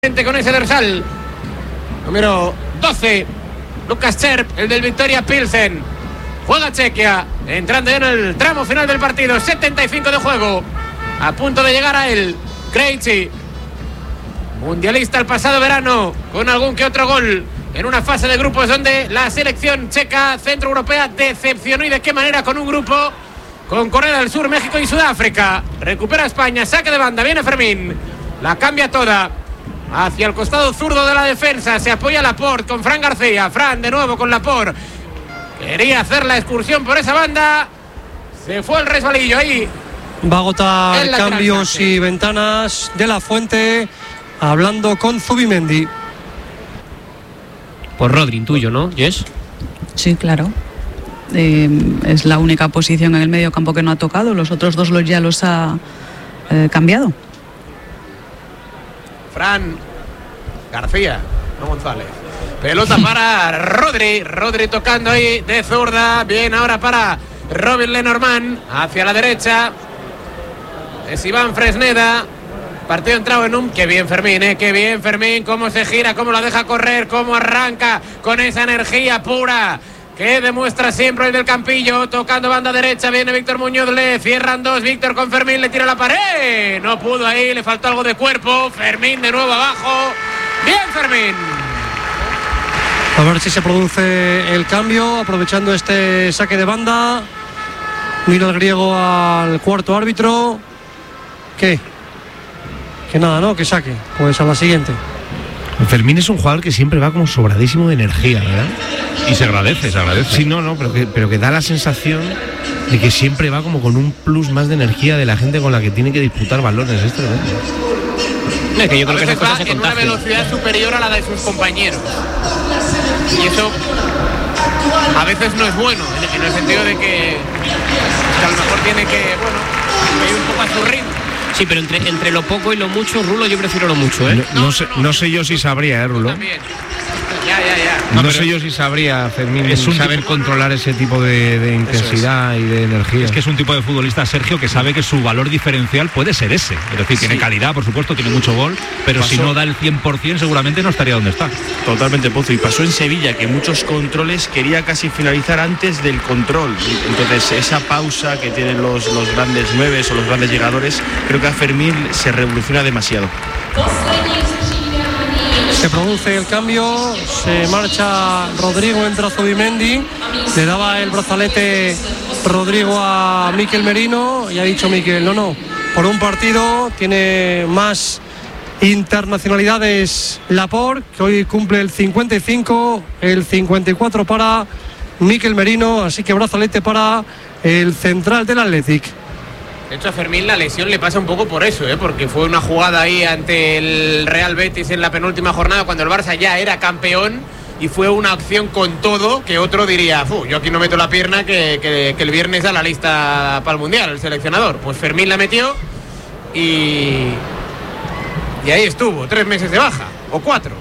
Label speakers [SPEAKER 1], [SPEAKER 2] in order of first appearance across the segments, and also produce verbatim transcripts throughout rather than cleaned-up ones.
[SPEAKER 1] Con ese dorsal número doce, Lukas Čerp, el del Victoria Pilsen. Juega Chequia, entrando ya en el tramo final del partido. setenta y cinco de juego, a punto de llegar a él Krejci, mundialista el pasado verano, con algún que otro gol en una fase de grupos donde la selección checa centroeuropea decepcionó, y de qué manera, con un grupo con Corea del Sur, México y Sudáfrica. Recupera España, saque de banda, viene Fermín, la cambia toda hacia el costado zurdo de la defensa. Se apoya Laporte con Fran García. Fran de nuevo con Laporte. Quería hacer la excursión por esa banda. Se fue el resbalillo ahí.
[SPEAKER 2] Va a agotar cambios y ventanas de la Fuente, hablando con Zubimendi.
[SPEAKER 3] Por Rodri, intuyo, ¿no, Jess?
[SPEAKER 4] Sí, claro. Eh, es la única posición en el medio campo que no ha tocado. Los otros dos los ya los ha eh, cambiado.
[SPEAKER 1] Fran García, no González. Pelota para Rodri. Rodri tocando ahí de zurda. Bien ahora para Robin Lenormand. Hacia la derecha es Iván Fresneda. Partido entrado en un... Qué bien Fermín, ¿eh? Qué bien Fermín. Cómo se gira, cómo la deja correr, cómo arranca con esa energía pura que demuestra siempre el del Campillo. Tocando banda derecha, viene Víctor Muñoz, le cierran dos. Víctor con Fermín, le tira la pared. No pudo ahí, le faltó algo de cuerpo. Fermín de nuevo abajo. Bien Fermín.
[SPEAKER 2] A ver si se produce el cambio, aprovechando este saque de banda. Mira el griego al cuarto árbitro. ¿Qué? Que nada, ¿no? Que saque. Pues a la siguiente.
[SPEAKER 5] Fermín es un jugador que siempre va como sobradísimo de energía, ¿verdad?
[SPEAKER 6] Y se agradece, se agradece.
[SPEAKER 5] Sí, no, no, pero que, pero que da la sensación de que siempre va como con un plus más de energía de la gente con la que tiene que disputar balones. Esto, ¿no?
[SPEAKER 3] Es que yo creo que esas cosas se
[SPEAKER 1] en una
[SPEAKER 3] contagian.
[SPEAKER 1] velocidad superior a la de sus compañeros. Y eso a veces no es bueno, en, en el sentido de que, que a lo mejor tiene que, bueno, ir un poco a su ritmo.
[SPEAKER 3] Sí, pero entre, entre lo poco y lo mucho, Rulo, yo prefiero lo mucho, ¿eh?
[SPEAKER 5] No, no, sé, no sé yo si sabría, ¿eh, Rulo?
[SPEAKER 1] También. Ya, ya, ya.
[SPEAKER 5] No,
[SPEAKER 6] No,
[SPEAKER 5] sé yo si sabría, Fermín,
[SPEAKER 6] es un
[SPEAKER 5] saber
[SPEAKER 6] tipo...
[SPEAKER 5] controlar ese tipo de, de intensidad es. y de energía.
[SPEAKER 6] Es que es un tipo de futbolista, Sergio, que sabe que su valor diferencial puede ser ese. Es decir, sí. Tiene calidad, por supuesto, tiene mucho gol, pero pasó. Si no da el cien por ciento seguramente no estaría donde está.
[SPEAKER 7] Totalmente, Pozo. Y pasó en Sevilla, que muchos controles quería casi finalizar antes del control. Entonces, esa pausa que tienen los, los grandes nueves o los grandes llegadores, creo que a Fermín se revoluciona demasiado.
[SPEAKER 2] Se produce el cambio, se marcha Rodrigo, entra Zubimendi, le daba el brazalete Rodrigo a Mikel Merino y ha dicho Mikel, no, no, por un partido tiene más internacionalidades Laporte, que hoy cumple el cincuenta y cinco, el cincuenta y cuatro para Mikel Merino, así que brazalete para el central del Athletic.
[SPEAKER 1] De hecho, a Fermín la lesión le pasa un poco por eso, ¿eh? Porque fue una jugada ahí ante el Real Betis en la penúltima jornada, cuando el Barça ya era campeón, y fue una acción con todo que otro diría, yo aquí no meto la pierna, que, que, que el viernes da la lista para el Mundial, el seleccionador. Pues Fermín la metió y, y ahí estuvo, tres meses de baja, o cuatro.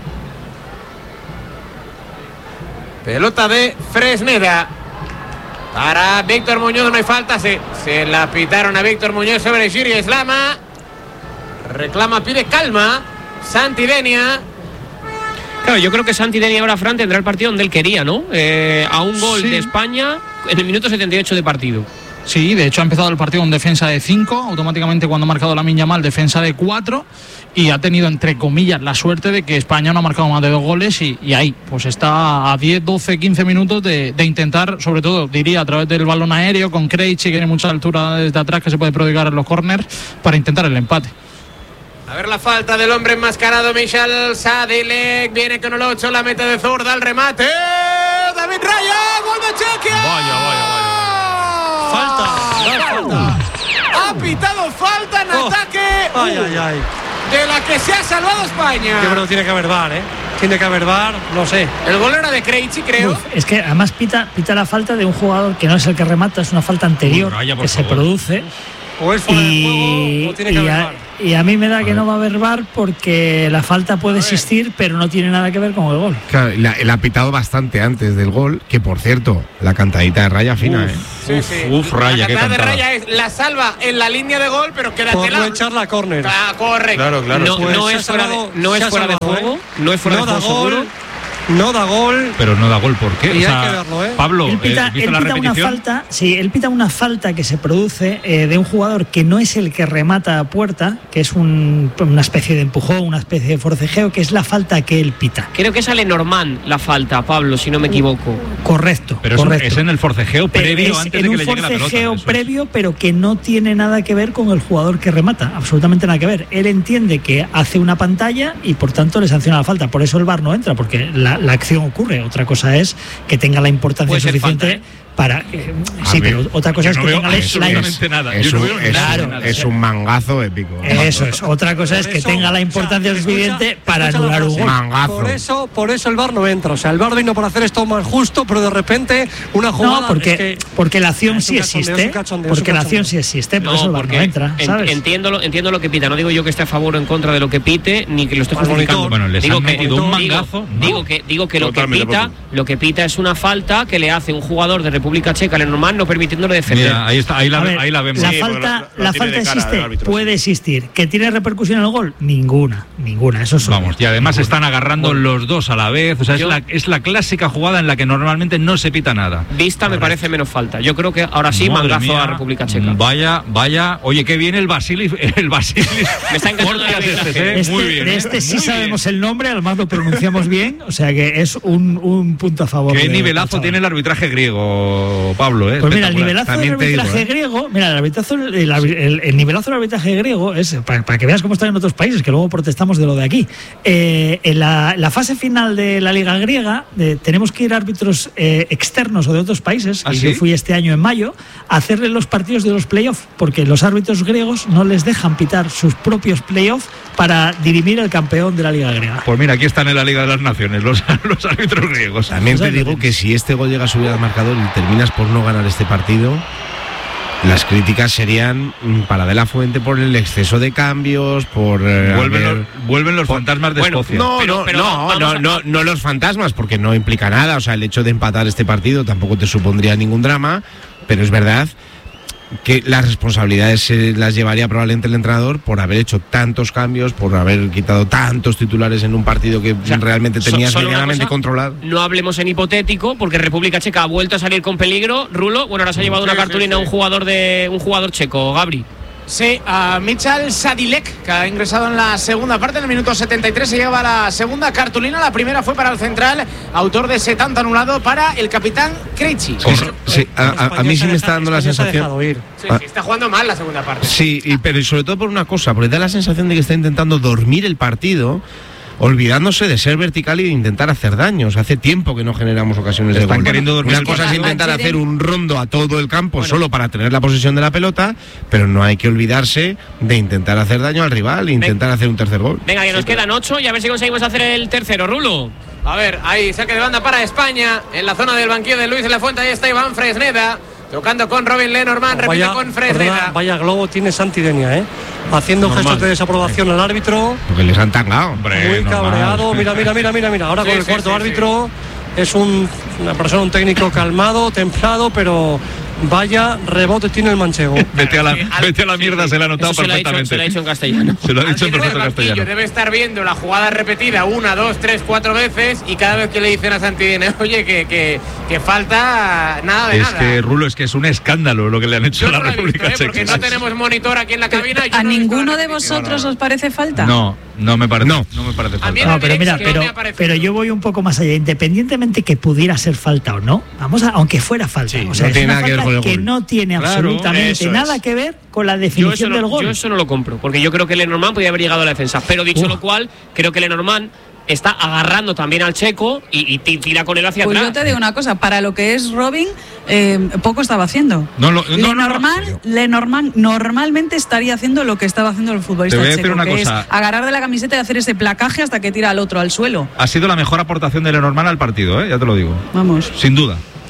[SPEAKER 1] Pelota de Fresneda para Víctor Muñoz, no hay falta, se, se la pitaron a Víctor Muñoz sobre Giri Eslama. Reclama, pide calma Santi Denia.
[SPEAKER 3] Claro, yo creo que Santi Denia ahora, Fran, tendrá el partido donde él quería, ¿no? Eh, a un gol sí. de España en el minuto setenta y ocho de partido.
[SPEAKER 8] Sí, de hecho ha empezado el partido con defensa de cinco, automáticamente cuando ha marcado Lamine Yamal defensa de cuatro, y ha tenido entre comillas la suerte de que España no ha marcado más de dos goles y, y ahí pues está a diez, doce, quince minutos de, de intentar, sobre todo diría a través del balón aéreo con Krejci, que tiene mucha altura desde atrás que se puede prodigar en los córners, para intentar el empate.
[SPEAKER 1] A ver la falta del hombre enmascarado, Michal Sadilek, viene con el ocho, la mete de zurda, al remate, David Raya, gol de Chequia.
[SPEAKER 6] Vaya, vaya, vaya.
[SPEAKER 2] Falta, falta.
[SPEAKER 1] Ha pitado falta en
[SPEAKER 2] oh,
[SPEAKER 1] ataque.
[SPEAKER 2] Ay, ay, ay.
[SPEAKER 1] De la que se ha salvado España.
[SPEAKER 2] Yo creo que tiene que haber V A R, ¿eh? Tiene que haber V A R, no sé.
[SPEAKER 1] El gol era de Krejci, creo.
[SPEAKER 9] Uf, es que además pita, pita la falta de un jugador que no es el que remata, es una falta anterior Uy, Raya, que favor. se produce.
[SPEAKER 2] O es fuera y, de juego, o tiene que haber V A R.
[SPEAKER 9] y a mí me da que no va a haber V A R porque la falta puede existir, pero no tiene nada que ver con el gol.
[SPEAKER 5] Claro, la, la ha pitado bastante antes del gol, que por cierto, la cantadita de raya fina,
[SPEAKER 1] uf,
[SPEAKER 5] ¿eh?
[SPEAKER 1] Sí,
[SPEAKER 6] uf,
[SPEAKER 1] sí.
[SPEAKER 6] uf, Raya, qué
[SPEAKER 1] La cantada de
[SPEAKER 6] cantada.
[SPEAKER 1] Raya es la salva en la línea de gol, pero que la
[SPEAKER 2] Por
[SPEAKER 1] tela.
[SPEAKER 2] no echar la córner.
[SPEAKER 1] Ah, correcto.
[SPEAKER 7] Claro, claro.
[SPEAKER 3] No,
[SPEAKER 2] Pues
[SPEAKER 3] no
[SPEAKER 2] se ha
[SPEAKER 3] es fuera de,
[SPEAKER 2] salvado-
[SPEAKER 3] no
[SPEAKER 2] se
[SPEAKER 3] es
[SPEAKER 2] ha
[SPEAKER 3] fuera de
[SPEAKER 2] salvado,
[SPEAKER 3] juego.
[SPEAKER 2] ¿eh?
[SPEAKER 3] No es fuera
[SPEAKER 2] No
[SPEAKER 3] de
[SPEAKER 2] da
[SPEAKER 3] juego
[SPEAKER 2] gol,
[SPEAKER 3] seguro.
[SPEAKER 2] no da gol.
[SPEAKER 6] Pero no da gol, ¿por qué?
[SPEAKER 2] Y
[SPEAKER 6] O
[SPEAKER 2] hay
[SPEAKER 6] sea,
[SPEAKER 2] que verlo, ¿eh?
[SPEAKER 6] Pablo,
[SPEAKER 9] Él pita,
[SPEAKER 6] eh, ¿viste
[SPEAKER 9] él
[SPEAKER 6] la
[SPEAKER 9] pita una
[SPEAKER 6] repetición?
[SPEAKER 9] falta, sí, él pita una falta que se produce eh, de un jugador que no es el que remata a puerta, que es un- una especie de empujón, una especie de forcejeo, que es la falta que él pita.
[SPEAKER 3] Creo que sale Norman la falta, Pablo, si no me equivoco.
[SPEAKER 9] Correcto,
[SPEAKER 6] Pero es, un-
[SPEAKER 9] correcto.
[SPEAKER 6] es en el forcejeo
[SPEAKER 9] Pero
[SPEAKER 6] previo
[SPEAKER 9] es
[SPEAKER 6] antes
[SPEAKER 9] en
[SPEAKER 6] de que
[SPEAKER 9] un
[SPEAKER 6] le llegue la pelota.
[SPEAKER 9] forcejeo
[SPEAKER 6] eso es.
[SPEAKER 9] previo, pero que no tiene nada que ver con el jugador que remata, absolutamente nada que ver. Él entiende que hace una pantalla y por tanto le sanciona la falta. Por eso el V A R no entra, porque la, la acción ocurre. Otra cosa es que tenga la importancia
[SPEAKER 3] Puede ser
[SPEAKER 9] suficiente
[SPEAKER 3] falta, ¿eh?
[SPEAKER 9] para. eh,
[SPEAKER 5] A
[SPEAKER 9] sí,
[SPEAKER 5] ver,
[SPEAKER 9] pero otra cosa
[SPEAKER 6] yo
[SPEAKER 9] es
[SPEAKER 6] no
[SPEAKER 9] que
[SPEAKER 6] veo
[SPEAKER 9] tenga la- la,
[SPEAKER 6] absolutamente nada.
[SPEAKER 5] Es
[SPEAKER 6] Yo no
[SPEAKER 5] un,
[SPEAKER 6] veo
[SPEAKER 5] es-
[SPEAKER 9] nada,
[SPEAKER 6] nada.
[SPEAKER 5] es un mangazo épico.
[SPEAKER 9] Eso es. Otra cosa es
[SPEAKER 2] Por
[SPEAKER 9] que
[SPEAKER 2] eso,
[SPEAKER 9] tenga la importancia
[SPEAKER 2] o sea,
[SPEAKER 9] suficiente
[SPEAKER 2] escucha-
[SPEAKER 9] para
[SPEAKER 2] escucha la
[SPEAKER 9] anular un
[SPEAKER 2] frase.
[SPEAKER 9] gol.
[SPEAKER 5] Mangazo.
[SPEAKER 2] Por eso, por eso el V A R no entra. O sea, el V A R vino para hacer esto más justo, pero de repente una jugada.
[SPEAKER 9] No, porque,
[SPEAKER 2] es que-
[SPEAKER 9] porque la acción
[SPEAKER 2] es un
[SPEAKER 9] sí
[SPEAKER 2] cachondeo, es un
[SPEAKER 9] existe.
[SPEAKER 2] cachondeo, es un
[SPEAKER 9] Porque la acción
[SPEAKER 2] cachondeo.
[SPEAKER 9] sí existe, por
[SPEAKER 3] No,
[SPEAKER 9] eso el V A R
[SPEAKER 3] porque
[SPEAKER 9] no entra.
[SPEAKER 3] en-
[SPEAKER 9] ¿sabes?
[SPEAKER 3] entiendo, lo, entiendo lo que pita. No digo yo que esté a favor o en contra de lo que pite, ni que lo esté
[SPEAKER 2] Al
[SPEAKER 3] justificando.
[SPEAKER 2] monitor.
[SPEAKER 6] Bueno, les
[SPEAKER 3] digo
[SPEAKER 6] han
[SPEAKER 3] que,
[SPEAKER 6] metido un
[SPEAKER 3] digo-
[SPEAKER 6] mangazo, ¿no?
[SPEAKER 3] Digo que, digo que lo que
[SPEAKER 7] Totalmente,
[SPEAKER 3] pita,
[SPEAKER 7] Paco.
[SPEAKER 3] lo que pita es una falta que le hace un jugador de República Checa al normal, no permitiéndole defender.
[SPEAKER 6] Mira, ahí está, ahí la,
[SPEAKER 9] A ver,
[SPEAKER 6] ahí la vemos.
[SPEAKER 9] La
[SPEAKER 7] Sí, porque
[SPEAKER 9] falta,
[SPEAKER 7] la- la
[SPEAKER 9] la
[SPEAKER 7] tiene
[SPEAKER 9] falta
[SPEAKER 7] de cara el
[SPEAKER 9] existe,
[SPEAKER 7] árbitro,
[SPEAKER 9] puede
[SPEAKER 7] sí.
[SPEAKER 9] existir. ¿Que tiene repercusión en el gol? Ninguna, ninguna. Eso es obvio.
[SPEAKER 6] Vamos, y además se están agarrando los dos a la vez. O sea, es
[SPEAKER 3] Yo-
[SPEAKER 6] la, es la clásica jugada en la que normalmente no se pita nada.
[SPEAKER 3] Vista me parece menos falta. Yo creo que ahora sí,
[SPEAKER 6] Madre
[SPEAKER 3] mangazo
[SPEAKER 6] mía,
[SPEAKER 3] a República Checa.
[SPEAKER 6] Vaya, vaya. Oye, qué bien el Basilis. El Basilis.
[SPEAKER 3] Me está encantando el
[SPEAKER 6] Ortias
[SPEAKER 3] arbitraje.
[SPEAKER 6] este, ¿eh?
[SPEAKER 9] Este-
[SPEAKER 6] Muy bien.
[SPEAKER 9] de
[SPEAKER 6] ¿eh?
[SPEAKER 9] este sí
[SPEAKER 6] Muy
[SPEAKER 9] sabemos
[SPEAKER 6] bien.
[SPEAKER 9] el nombre, además lo pronunciamos bien, o sea que es un, un punto a favor.
[SPEAKER 6] Qué
[SPEAKER 9] de-
[SPEAKER 6] nivelazo
[SPEAKER 9] del chaval.
[SPEAKER 6] tiene el arbitraje griego, Pablo. ¿eh?
[SPEAKER 9] Pues mira, el
[SPEAKER 6] Espectacular.
[SPEAKER 9] nivelazo del
[SPEAKER 5] También te digo,
[SPEAKER 9] arbitraje
[SPEAKER 5] ¿eh?
[SPEAKER 9] griego, mira, el, arbitrazo, el, el- el nivelazo del arbitraje griego es, para, para que veas cómo están en otros países, que luego protestamos de lo de aquí. Eh, en la, la fase final de la Liga griega eh, tenemos que ir árbitros eh, externos o de otros países,
[SPEAKER 6] ¿Ah,
[SPEAKER 9] y
[SPEAKER 6] sí?
[SPEAKER 9] yo fui este año en mayo, a hacerle los partidos de los playoffs, porque los árbitros griegos no les dejan pitar sus propios playoffs para dirimir el campeón de la Liga griega.
[SPEAKER 6] Pues mira, aquí están en la Liga de las Naciones los, los árbitros griegos.
[SPEAKER 5] También te
[SPEAKER 9] Pues ahí lo
[SPEAKER 5] digo
[SPEAKER 9] tienes.
[SPEAKER 5] que si este gol llega a subir al marcador y terminas por no ganar este partido, las críticas serían mm, para De La Fuente por el exceso de cambios, por eh,
[SPEAKER 6] Vuelven,
[SPEAKER 5] haber-
[SPEAKER 6] los, vuelven los fantasmas de
[SPEAKER 3] bueno,
[SPEAKER 6] Escocia.
[SPEAKER 5] No,
[SPEAKER 3] Pero-
[SPEAKER 5] no,
[SPEAKER 3] pero
[SPEAKER 5] no,
[SPEAKER 3] vamos
[SPEAKER 5] no,
[SPEAKER 3] a-
[SPEAKER 5] no, no los fantasmas, porque no implica nada. O sea, el hecho de empatar este partido tampoco te supondría ningún drama, pero es verdad que las responsabilidades se las llevaría probablemente el entrenador por haber hecho tantos cambios, por haber quitado tantos titulares en un partido que
[SPEAKER 3] sea,
[SPEAKER 5] realmente
[SPEAKER 3] so-
[SPEAKER 5] tenías
[SPEAKER 3] solo una
[SPEAKER 5] medianamente
[SPEAKER 3] cosa,
[SPEAKER 5] controlado.
[SPEAKER 3] No hablemos en hipotético, porque República Checa ha vuelto a salir con peligro. Rulo, bueno, ahora se ha llevado una
[SPEAKER 1] Sí, sí,
[SPEAKER 3] cartulina a
[SPEAKER 1] sí.
[SPEAKER 3] un jugador de un jugador checo, Gabri.
[SPEAKER 1] Sí, a Michal Sadilek, que ha ingresado en la segunda parte, en el minuto setenta y tres se lleva la segunda cartulina. La primera fue para el central, autor de ese tanto anulado para el capitán Krejci.
[SPEAKER 5] Sí, sí, a, a- a mí sí me está dando la
[SPEAKER 2] España se ha
[SPEAKER 5] sensación.
[SPEAKER 2] dejado ir.
[SPEAKER 1] Sí, sí, está jugando mal la segunda parte.
[SPEAKER 5] Sí, y, pero y sobre todo por una cosa, porque da la sensación de que está intentando dormir el partido, olvidándose de ser vertical y de intentar hacer daños. Hace tiempo que no generamos ocasiones de
[SPEAKER 6] Están
[SPEAKER 5] gol.
[SPEAKER 6] queriendo dormir
[SPEAKER 5] Una
[SPEAKER 6] el
[SPEAKER 5] cosa es
[SPEAKER 6] partido.
[SPEAKER 5] intentar
[SPEAKER 4] Ayer
[SPEAKER 5] hacer
[SPEAKER 4] en-
[SPEAKER 5] un rondo a todo el campo solo para tener la posesión de la pelota, pero no hay que olvidarse de intentar hacer daño al rival e intentar hacer un tercer gol.
[SPEAKER 3] Venga, que nos quedan ocho y a ver si conseguimos hacer el tercero, Rulo.
[SPEAKER 1] A ver, ahí saque de banda para España. En la zona del banquillo de Luis de la Fuente, ahí está Iván Fresneda. Tocando con Robin Lenormand, repite
[SPEAKER 2] Vaya,
[SPEAKER 1] con
[SPEAKER 2] perdona,
[SPEAKER 1] Fresneda.
[SPEAKER 2] vaya globo tiene Santidenia, ¿eh? Haciendo
[SPEAKER 6] Normal.
[SPEAKER 2] gestos de desaprobación al árbitro.
[SPEAKER 5] Porque les han tangado.
[SPEAKER 6] Hombre,
[SPEAKER 2] Muy
[SPEAKER 6] normal.
[SPEAKER 2] cabreado. Mira, mira, mira, mira, mira. Ahora
[SPEAKER 1] Sí,
[SPEAKER 2] con el
[SPEAKER 1] sí,
[SPEAKER 2] cuarto
[SPEAKER 1] sí,
[SPEAKER 2] árbitro es un, una persona, un técnico calmado, templado, pero vaya rebote tiene el manchego.
[SPEAKER 6] Vete a la,
[SPEAKER 1] Sí, al-
[SPEAKER 6] vete a la mierda, se le ha notado
[SPEAKER 3] Eso se lo ha dicho,
[SPEAKER 6] perfectamente.
[SPEAKER 3] se lo ha dicho en castellano.
[SPEAKER 6] Se lo ha
[SPEAKER 1] Al
[SPEAKER 6] dicho en
[SPEAKER 1] final
[SPEAKER 6] perfecto
[SPEAKER 1] del banquillo
[SPEAKER 6] castellano.
[SPEAKER 1] debe estar viendo la jugada repetida una, dos, tres, cuatro veces y cada vez que le dicen a Santidenia, oye, que, que, que falta nada de
[SPEAKER 6] Es
[SPEAKER 1] nada.
[SPEAKER 6] que, Rulo, es que es un escándalo lo que le han hecho
[SPEAKER 1] Yo
[SPEAKER 6] a la
[SPEAKER 1] no lo he
[SPEAKER 6] República
[SPEAKER 1] visto, ¿eh?
[SPEAKER 6] Checa.
[SPEAKER 1] Porque no tenemos monitor aquí en la cabina. y yo
[SPEAKER 4] ¿A
[SPEAKER 1] no he visto
[SPEAKER 4] ninguno
[SPEAKER 1] la
[SPEAKER 4] de
[SPEAKER 1] repetición.
[SPEAKER 4] vosotros os parece falta?
[SPEAKER 6] No, no me parece.
[SPEAKER 5] No.
[SPEAKER 6] No, me parece
[SPEAKER 1] A mí
[SPEAKER 6] falta.
[SPEAKER 9] No, pero mira,
[SPEAKER 1] que no
[SPEAKER 9] pero,
[SPEAKER 1] me ha parecido.
[SPEAKER 9] pero yo voy un poco más allá. Independientemente que pudiera ser falta o no, vamos a, aunque fuera falta.
[SPEAKER 5] Sí,
[SPEAKER 9] o sea,
[SPEAKER 5] no
[SPEAKER 9] es
[SPEAKER 5] tiene
[SPEAKER 9] una
[SPEAKER 5] nada que ver
[SPEAKER 9] falta
[SPEAKER 5] con el
[SPEAKER 9] que
[SPEAKER 5] gol.
[SPEAKER 9] no tiene
[SPEAKER 6] Claro,
[SPEAKER 9] absolutamente
[SPEAKER 7] eso
[SPEAKER 9] nada
[SPEAKER 7] es.
[SPEAKER 9] que ver con la
[SPEAKER 3] Yo eso,
[SPEAKER 9] definición del
[SPEAKER 3] no,
[SPEAKER 9] gol.
[SPEAKER 3] yo eso no lo compro, porque yo creo que Lenormand podía haber llegado a la defensa. Pero dicho
[SPEAKER 9] Uf.
[SPEAKER 3] lo cual, creo que Lenormand está agarrando también al checo y, y ti- tira con él hacia
[SPEAKER 4] Pues yo
[SPEAKER 3] atrás.
[SPEAKER 4] te digo una cosa, para lo que es Robin, eh, poco estaba haciendo.
[SPEAKER 6] No, lo- no, no, no,
[SPEAKER 4] Lenormand,
[SPEAKER 6] no.
[SPEAKER 4] Lenormand normalmente estaría haciendo lo que estaba haciendo el futbolista
[SPEAKER 6] Te voy a decir
[SPEAKER 4] checo,
[SPEAKER 6] una
[SPEAKER 4] que
[SPEAKER 6] cosa.
[SPEAKER 4] es agarrar de la camiseta y hacer ese placaje hasta que tira al otro al suelo.
[SPEAKER 6] Ha sido la mejor aportación de Lenormand al partido, ¿eh? Ya te lo digo.
[SPEAKER 4] Vamos.
[SPEAKER 6] Sin duda.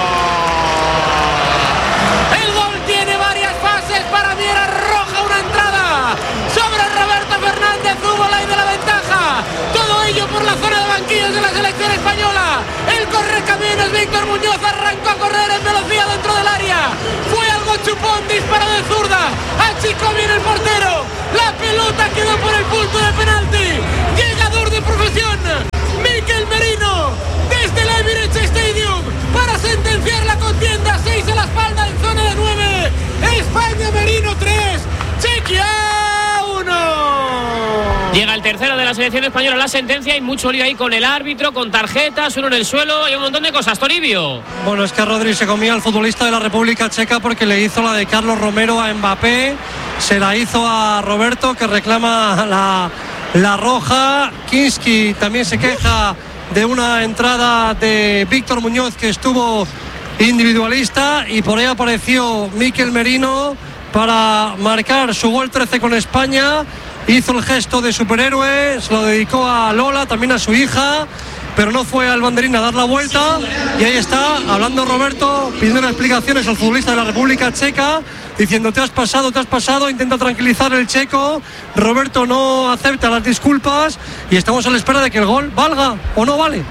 [SPEAKER 10] gol.
[SPEAKER 1] banquillos de la selección española. El correcaminos Víctor Muñoz arrancó a correr en velocidad dentro del área. Fue algo chupón, disparo de zurda. Achicó bien el portero. La pelota quedó por el punto de penalti. Llegador de profesión, Mikel Merino, desde el Emirates Stadium para sentenciar la contienda. seis a la espalda en zona de nueve. España Merino tres, Chequia uno.
[SPEAKER 3] Llega el tercero de la selección española, la sentencia, y mucho lío ahí con el árbitro, con tarjetas, uno en el suelo y un montón de cosas. Toribio.
[SPEAKER 2] Bueno, es que Rodri se comía al futbolista de la República Checa porque le hizo la de Carlos Romero a Mbappé, se la hizo a Roberto, que reclama la, la roja. Kinski también se queja de una entrada de Víctor Muñoz que estuvo individualista, y por ahí apareció Mikel Merino para marcar su gol trece con España. Hizo el gesto de superhéroe, se lo dedicó a Lola, también a su hija, pero no fue al banderín a dar la vuelta. Y ahí está, hablando Roberto, pidiendo explicaciones al futbolista de la República Checa, diciendo: te has pasado, te has pasado. Intenta tranquilizar el checo. Roberto no acepta las disculpas y estamos a la espera de que el gol valga o no vale.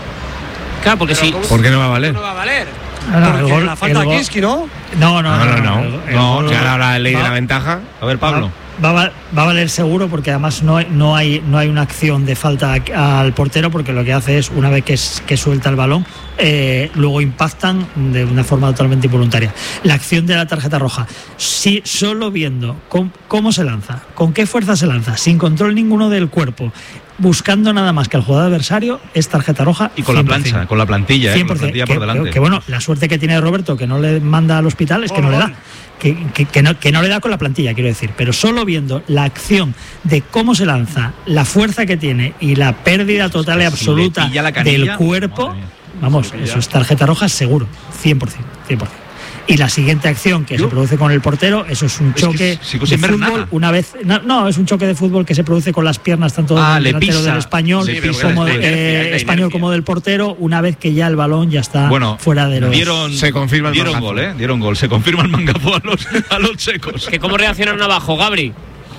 [SPEAKER 3] Claro, porque sí.
[SPEAKER 5] ¿Por qué no va a valer?
[SPEAKER 1] No va a valer.
[SPEAKER 9] No, no,
[SPEAKER 2] Porque
[SPEAKER 9] el gol,
[SPEAKER 2] la falta
[SPEAKER 9] el
[SPEAKER 2] de
[SPEAKER 9] gol-
[SPEAKER 2] Kinski, ¿no?
[SPEAKER 9] No, no,
[SPEAKER 5] No,
[SPEAKER 9] no.
[SPEAKER 5] no, no.
[SPEAKER 9] el- el
[SPEAKER 5] No,
[SPEAKER 9] gol-
[SPEAKER 5] que ahora la ley de
[SPEAKER 9] va-
[SPEAKER 5] la ventaja. A ver, Pablo.
[SPEAKER 9] Va, va, va a valer seguro, porque además no hay, no hay no hay una acción de falta al portero, porque lo que hace es, una vez que, es, que suelta el balón, eh, luego impactan de una forma totalmente involuntaria. La acción de la tarjeta roja, si solo viendo cómo, cómo se lanza, con qué fuerza se lanza, sin control ninguno del cuerpo, buscando nada más que al jugador adversario, es tarjeta roja.
[SPEAKER 6] Y con la
[SPEAKER 9] cien por cien.
[SPEAKER 6] plancha, con la plantilla, eh, con la
[SPEAKER 9] cien por cien.
[SPEAKER 6] plantilla
[SPEAKER 9] que,
[SPEAKER 6] por delante.
[SPEAKER 9] que, que bueno, la suerte que tiene Roberto, que no le manda al hospital, es que no le da. Que, que, que, no, que no le da con la plantilla, quiero decir. Pero solo viendo la acción de cómo se lanza, la fuerza que tiene y la pérdida total y
[SPEAKER 6] Si le
[SPEAKER 9] absoluta
[SPEAKER 6] pilla la canilla,
[SPEAKER 9] del cuerpo,
[SPEAKER 6] madre mía.
[SPEAKER 9] vamos, eso es tarjeta roja seguro, cien por cien, cien por cien. Y la siguiente acción que
[SPEAKER 6] Yo-
[SPEAKER 9] se produce con el portero, eso es un
[SPEAKER 6] Es que
[SPEAKER 9] choque
[SPEAKER 6] sigo
[SPEAKER 9] de
[SPEAKER 6] sin ver
[SPEAKER 9] fútbol.
[SPEAKER 6] nada.
[SPEAKER 9] Una vez, no, no, es un choque de fútbol que se produce con las piernas tanto
[SPEAKER 6] Ah,
[SPEAKER 9] del
[SPEAKER 6] le
[SPEAKER 9] delantero
[SPEAKER 6] pisa.
[SPEAKER 9] del español,
[SPEAKER 6] Sí, pero
[SPEAKER 9] como
[SPEAKER 6] es de
[SPEAKER 9] de-
[SPEAKER 6] inercia,
[SPEAKER 9] eh,
[SPEAKER 1] es de
[SPEAKER 9] español
[SPEAKER 1] inercia.
[SPEAKER 9] como del portero, una vez que ya el balón ya está
[SPEAKER 6] Bueno,
[SPEAKER 9] fuera de los.
[SPEAKER 6] dieron,
[SPEAKER 5] Se confirma el
[SPEAKER 6] dieron
[SPEAKER 5] mangazo.
[SPEAKER 6] gol, ¿eh? Dieron gol. Se confirma el mangazo a los, a los checos.
[SPEAKER 3] Que cómo reaccionaron abajo, Gabri.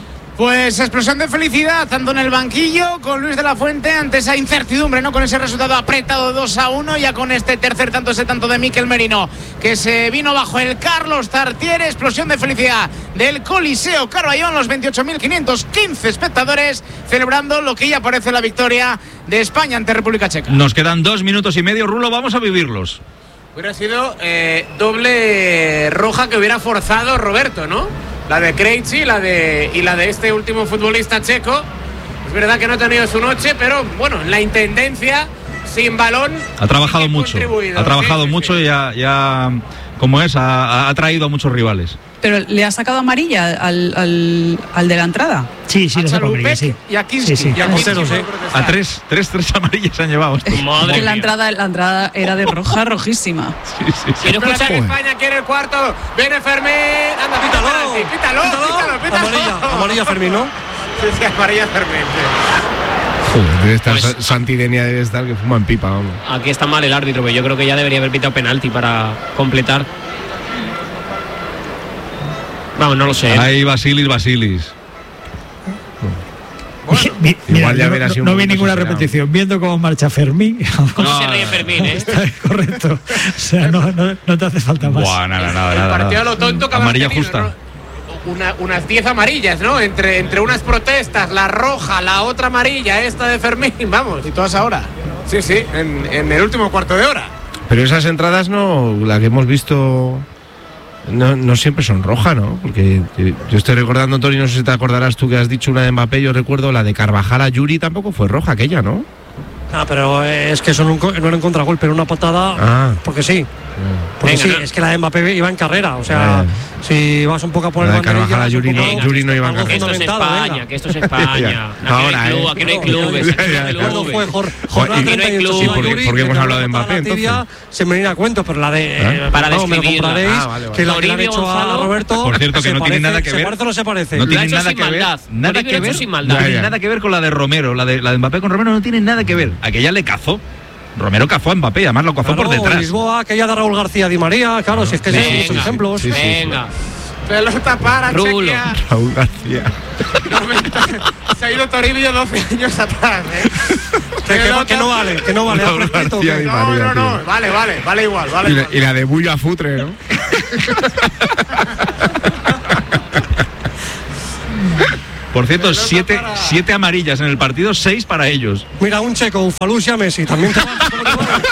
[SPEAKER 10] Pues explosión de felicidad, tanto en el banquillo con Luis de la Fuente, ante esa incertidumbre, ¿no? Con ese resultado apretado dos a uno, ya con este tercer tanto, ese tanto de Mikel Merino, que se vino bajo el Carlos Tartiere. Explosión de felicidad del Coliseo Carballón, los veintiocho mil quinientos quince espectadores celebrando lo que ya parece la victoria de España ante República Checa.
[SPEAKER 6] Nos quedan dos minutos y medio, Rulo, vamos a vivirlos.
[SPEAKER 1] Hubiera sido eh, doble roja que hubiera forzado Roberto, ¿no? La de Krejci y la de, y la de este último futbolista checo. Es verdad que no ha tenido su noche, pero bueno, en la intendencia, sin balón.
[SPEAKER 6] Ha trabajado
[SPEAKER 1] sí que
[SPEAKER 6] mucho.
[SPEAKER 1] contribuido.
[SPEAKER 6] Ha trabajado
[SPEAKER 1] Sí, sí,
[SPEAKER 6] mucho
[SPEAKER 1] sí.
[SPEAKER 6] y ya, ya como es, ha, ha traído a muchos rivales.
[SPEAKER 4] Pero le ha sacado amarilla al, al, al de la entrada.
[SPEAKER 9] Sí, sí,
[SPEAKER 10] A
[SPEAKER 9] le saco amarilla,
[SPEAKER 10] Chalupek
[SPEAKER 9] sí.
[SPEAKER 10] y a Kinski.
[SPEAKER 9] Sí, sí.
[SPEAKER 10] Y a Kinski
[SPEAKER 2] Portero, sí.
[SPEAKER 10] por protestar.
[SPEAKER 6] A tres, tres, tres amarillas se han llevado. Esto.
[SPEAKER 3] Madre
[SPEAKER 4] Que la
[SPEAKER 3] mía.
[SPEAKER 4] entrada, la entrada era de roja, rojísima.
[SPEAKER 6] Sí, sí, sí.
[SPEAKER 3] Quiero
[SPEAKER 1] Espérate
[SPEAKER 3] escuchar.
[SPEAKER 1] que España quiere el cuarto. Viene Fermín. Anda, pítalo. Pítalo, pítalo, pítalo.
[SPEAKER 2] Amarilla, amarilla Fermín, ¿no?
[SPEAKER 1] Sí, sí, amarilla Fermín. sí.
[SPEAKER 5] Joder, debe estar
[SPEAKER 3] Pues-
[SPEAKER 5] Santidenia, debe estar que fuma en pipa, vamos.
[SPEAKER 3] Aquí está mal el árbitro, pero yo creo que ya debería haber pitado penalti para completar. Vamos, no lo sé.
[SPEAKER 6] Ahí Basilis, Basilis.
[SPEAKER 9] Mi- Mira,
[SPEAKER 5] igual ya
[SPEAKER 9] yo
[SPEAKER 5] hubiera
[SPEAKER 9] no,
[SPEAKER 5] sido
[SPEAKER 9] no
[SPEAKER 5] un
[SPEAKER 9] vi
[SPEAKER 5] poquito
[SPEAKER 9] ninguna
[SPEAKER 5] exagerado.
[SPEAKER 9] repetición. Viendo cómo marcha Fermín.
[SPEAKER 3] ¿Cómo
[SPEAKER 6] No,
[SPEAKER 3] se ríe Fermín, eh?
[SPEAKER 9] Está correcto. O sea, no, no, no te hace falta más.
[SPEAKER 6] Buah, nada, nada,
[SPEAKER 1] El
[SPEAKER 6] nada,
[SPEAKER 1] partido a
[SPEAKER 6] nada.
[SPEAKER 1] lo tonto que habrá
[SPEAKER 6] Amarilla
[SPEAKER 1] tenido,
[SPEAKER 6] justa.
[SPEAKER 1] ¿no? Una- unas diez amarillas, ¿no? Entre, entre unas protestas, la roja, la otra amarilla, esta de Fermín, vamos.
[SPEAKER 10] Y todas ahora.
[SPEAKER 1] Sí, sí, en, en el último cuarto de hora.
[SPEAKER 5] Pero esas entradas no, la que hemos visto, no, no siempre son rojas, ¿no? Porque eh, yo estoy recordando, Tony, no sé si te acordarás tú que has dicho una de Mbappé, yo recuerdo la de Carvajal a Yuri, tampoco fue roja aquella, ¿no?
[SPEAKER 2] Ah, pero es que eso no, no era un contragolpe, era una patada.
[SPEAKER 5] Ah.
[SPEAKER 2] Porque sí. Porque
[SPEAKER 3] Venga,
[SPEAKER 2] sí,
[SPEAKER 3] no.
[SPEAKER 2] es que la de Mbappé iba en carrera. O sea,
[SPEAKER 5] Eh.
[SPEAKER 2] si vas un poco a poner
[SPEAKER 5] La de Carvajal a
[SPEAKER 2] banderillas,
[SPEAKER 5] Yuri
[SPEAKER 2] un
[SPEAKER 5] no,
[SPEAKER 2] poco-
[SPEAKER 5] Yuri no iba en
[SPEAKER 2] algo
[SPEAKER 3] Que
[SPEAKER 5] carrera.
[SPEAKER 3] esto es
[SPEAKER 2] fundamentado,
[SPEAKER 3] España,
[SPEAKER 2] venga.
[SPEAKER 3] que esto es España.
[SPEAKER 5] Ya.
[SPEAKER 3] Aquí no
[SPEAKER 5] Ahora,
[SPEAKER 3] hay club,
[SPEAKER 5] ¿eh?
[SPEAKER 3] aquí no hay
[SPEAKER 2] No,
[SPEAKER 3] clubes.
[SPEAKER 5] ya,
[SPEAKER 3] aquí no hay
[SPEAKER 5] ya, ya.
[SPEAKER 2] Recuerdo
[SPEAKER 3] clubes.
[SPEAKER 2] fue Jor-
[SPEAKER 5] Joder,
[SPEAKER 2] jornada
[SPEAKER 5] ¿y-
[SPEAKER 2] treinta y ocho,
[SPEAKER 3] y por qué-
[SPEAKER 2] Yuri,
[SPEAKER 5] por qué hemos
[SPEAKER 2] que
[SPEAKER 5] hablado de
[SPEAKER 2] patada
[SPEAKER 5] Mbappé,
[SPEAKER 2] a la tibia,
[SPEAKER 5] entonces?
[SPEAKER 2] Se me viene a cuento, pero la de.
[SPEAKER 5] ¿Eh?
[SPEAKER 2] eh,
[SPEAKER 3] Para
[SPEAKER 2] vamos, me lo
[SPEAKER 3] describirla.
[SPEAKER 2] compraréis.
[SPEAKER 5] Ah, vale, vale.
[SPEAKER 2] Que la que le han
[SPEAKER 3] Toribio
[SPEAKER 2] hecho a
[SPEAKER 3] Gonzalo.
[SPEAKER 2] Roberto.
[SPEAKER 6] Por cierto, que
[SPEAKER 2] se
[SPEAKER 6] no tiene
[SPEAKER 2] parece-
[SPEAKER 6] nada que
[SPEAKER 2] ¿Se
[SPEAKER 6] ver.
[SPEAKER 2] parece o no se parece?
[SPEAKER 6] No
[SPEAKER 3] Lo ha
[SPEAKER 6] tiene
[SPEAKER 3] hecho
[SPEAKER 6] nada
[SPEAKER 3] sin
[SPEAKER 6] que ver.
[SPEAKER 3] maldad.
[SPEAKER 6] Nada
[SPEAKER 3] Toribio
[SPEAKER 6] que
[SPEAKER 3] lo ha hecho
[SPEAKER 6] ver.
[SPEAKER 3] sin maldad.
[SPEAKER 6] No
[SPEAKER 5] Ya,
[SPEAKER 6] tiene
[SPEAKER 5] ya.
[SPEAKER 6] nada que ver con la de Romero. La de, la de Mbappé con Romero no tiene nada que ver. Aquella le cazó. Romero cazó a Mbappé, además lo cazó
[SPEAKER 2] Claro,
[SPEAKER 6] por detrás.
[SPEAKER 2] Lisboa, aquella de Raúl García Di María. Claro, si es que hay muchos
[SPEAKER 3] Venga,
[SPEAKER 2] ejemplos.
[SPEAKER 5] Sí, sí, sí.
[SPEAKER 3] venga.
[SPEAKER 1] Pelota para
[SPEAKER 3] Rulo.
[SPEAKER 1] Chequia.
[SPEAKER 5] Raúl García.
[SPEAKER 1] Se ha ido Toribio doce años atrás, ¿eh?
[SPEAKER 2] Que, que
[SPEAKER 1] Pelota
[SPEAKER 2] no, que no vale, que no vale.
[SPEAKER 5] Pablo García Di
[SPEAKER 10] No,
[SPEAKER 5] María,
[SPEAKER 10] no, no,
[SPEAKER 5] tío.
[SPEAKER 10] vale, vale, vale igual, vale
[SPEAKER 5] Y la,
[SPEAKER 10] igual.
[SPEAKER 5] y la de Bullo a Futre, ¿no?
[SPEAKER 6] Por cierto, siete, siete amarillas en el partido, seis para ellos.
[SPEAKER 2] Mira, un checo, Ufalus y a Messi, también te vale, ¿cómo te vale?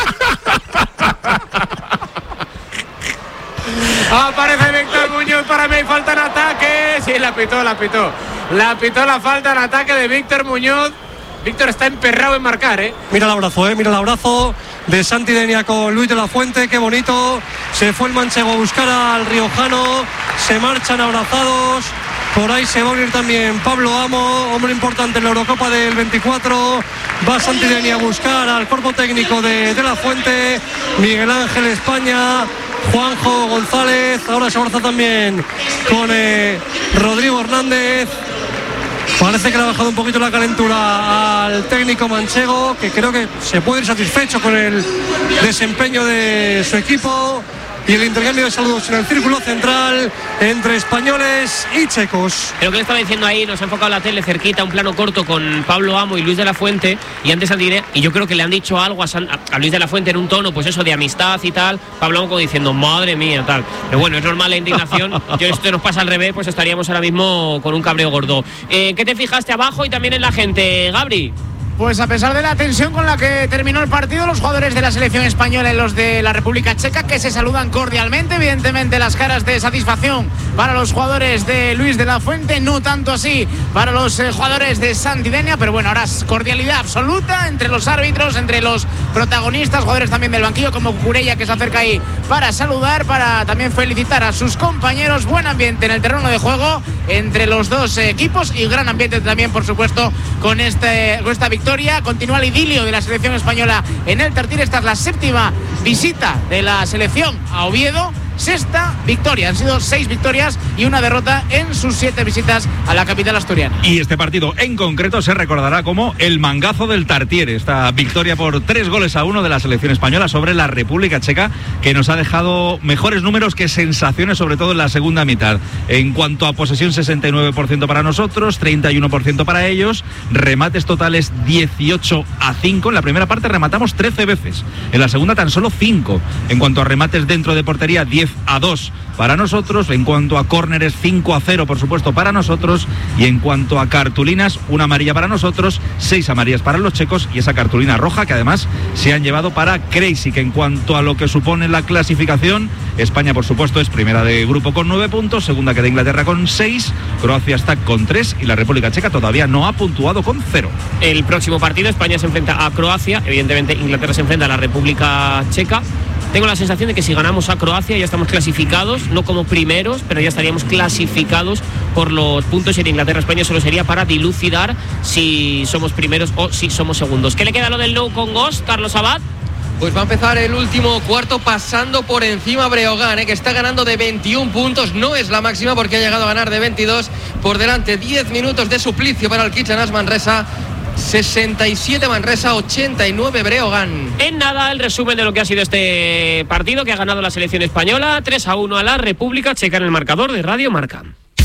[SPEAKER 10] Aparece Víctor Muñoz para mí, falta en ataque. Sí, la pitó, la pitó. La pitó la falta en ataque de Víctor Muñoz. Víctor está emperrado en marcar, ¿eh?
[SPEAKER 2] Mira el abrazo, ¿eh? Mira el abrazo de Santi Denia con Luis de la Fuente, qué bonito. Se fue el manchego a buscar al riojano, se marchan abrazados. Por ahí se va a unir también Pablo Amo, hombre importante en la Eurocopa del veinticuatro. Va Santi Denia a buscar al cuerpo técnico de, de la Fuente. Miguel Ángel España, Juanjo González, ahora se abraza también con eh, Rodrigo Hernández. Parece que le ha bajado un poquito la calentura al técnico manchego, que creo que se puede ir satisfecho con el desempeño de su equipo. Y el intercambio de saludos en el círculo central entre españoles y checos.
[SPEAKER 3] Pero que le estaba diciendo ahí, nos ha enfocado la tele cerquita, un plano corto con Pablo Amo y Luis de la Fuente, y antes diré, y yo creo que le han dicho algo a, San, a Luis de la Fuente en un tono, pues eso, de amistad y tal. Pablo Amo como diciendo, madre mía, tal. Pero bueno, es normal la indignación. Yo, esto nos pasa al revés, pues estaríamos ahora mismo con un cabreo gordo. Eh, ¿Qué te fijaste abajo y también en la gente, Gabri?
[SPEAKER 10] Pues a pesar de la tensión con la que terminó el partido, los jugadores de la selección española y los de la República Checa, que se saludan cordialmente, evidentemente las caras de satisfacción para los jugadores de Luis de la Fuente, no tanto así para los eh, jugadores de Santi Denia, pero bueno, ahora es cordialidad absoluta entre los árbitros, entre los protagonistas, jugadores también del banquillo como Cucurella, que se acerca ahí para saludar, para también felicitar a sus compañeros. Buen ambiente en el terreno de juego entre los dos eh, equipos y gran ambiente también, por supuesto, con, este, con esta victoria. Continúa el idilio de la selección española en el Tartiere. Esta es la séptima visita de la selección a Oviedo. Sexta victoria, han sido seis victorias y una derrota en sus siete visitas a la capital asturiana.
[SPEAKER 6] Y este partido en concreto se recordará como el mangazo del Tartiere, esta victoria por tres goles a uno de la selección española sobre la República Checa, que nos ha dejado mejores números que sensaciones, sobre todo en la segunda mitad. En cuanto a posesión, sesenta y nueve por ciento para nosotros, treinta y uno por ciento para ellos, remates totales dieciocho a cinco. En la primera parte rematamos trece veces, en la segunda tan solo cinco. En cuanto a remates dentro de portería, diez a dos para nosotros. En cuanto a córneres, cinco a cero por supuesto para nosotros. Y en cuanto a cartulinas, una amarilla para nosotros, seis amarillas para los checos y esa cartulina roja que además se han llevado para Crazy. Que en cuanto a lo que supone la clasificación, España por supuesto es primera de grupo con nueve puntos, segunda queda Inglaterra con seis, Croacia está con tres y la República Checa todavía no ha puntuado con cero.
[SPEAKER 3] El próximo partido, España se enfrenta a Croacia, evidentemente Inglaterra se enfrenta a la República Checa. Tengo la sensación de que si ganamos a Croacia ya estamos clasificados, no como primeros, pero ya estaríamos clasificados por los puntos, y en Inglaterra-España solo sería para dilucidar si somos primeros o si somos segundos. ¿Qué le queda a lo del No con Ghost, Carlos Abad?
[SPEAKER 11] Pues va a empezar el último cuarto pasando por encima Breogán, ¿eh? que está ganando de veintiún puntos, no es la máxima porque ha llegado a ganar de veintidós. Por delante diez minutos de suplicio para el Kitchenas Manresa, sesenta y siete Manresa, ochenta y nueve Breogán.
[SPEAKER 3] En nada, el resumen de lo que ha sido este partido que ha ganado la selección española, tres a uno a la República Checa en el marcador de Radio Marca.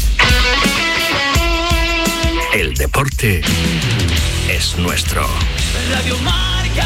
[SPEAKER 12] El deporte es nuestro.
[SPEAKER 13] Radio Marca.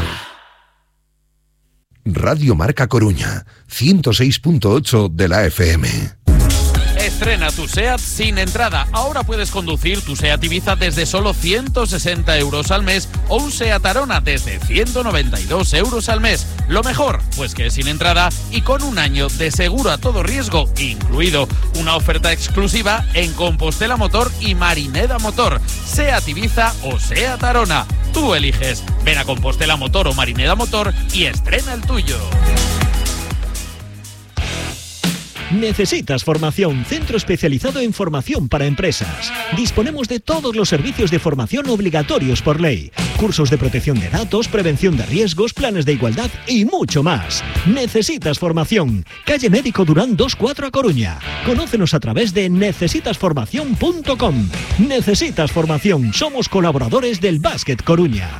[SPEAKER 14] Radio Marca Coruña, ciento seis punto ocho de la F M.
[SPEAKER 15] Estrena tu SEAT sin entrada. Ahora puedes conducir tu SEAT Ibiza desde solo ciento sesenta euros al mes o un SEAT Arona desde ciento noventa y dos euros al mes. Lo mejor, pues que es sin entrada y con un año de seguro a todo riesgo incluido. Una oferta exclusiva en Compostela Motor y Marineda Motor. SEAT Ibiza o SEAT Arona. Tú eliges. Ven a Compostela Motor o Marineda Motor y estrena el tuyo.
[SPEAKER 16] ¿Necesitas formación? Centro especializado en formación para empresas. Disponemos de todos los servicios de formación obligatorios por ley. Cursos de protección de datos, prevención de riesgos, planes de igualdad y mucho más. ¿Necesitas formación? Calle Médico Durán dos cuatro a Coruña. Conócenos a través de necesitas formación punto com. Necesitas formación. Somos colaboradores del Básquet Coruña.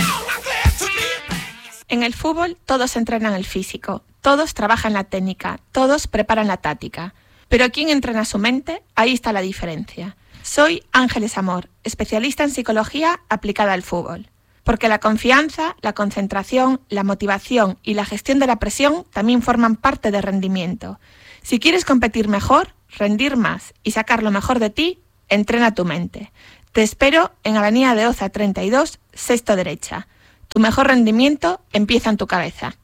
[SPEAKER 17] En el fútbol todos entrenan el físico, todos trabajan la técnica, todos preparan la táctica. Pero ¿quién entrena su mente? Ahí está la diferencia. Soy Ángeles Amor, especialista en psicología aplicada al fútbol. Porque la confianza, la concentración, la motivación y la gestión de la presión también forman parte del rendimiento. Si quieres competir mejor, rendir más y sacar lo mejor de ti, entrena tu mente. Te espero en Avenida de Oza treinta y dos, sexto derecha. Tu mejor rendimiento empieza en tu cabeza.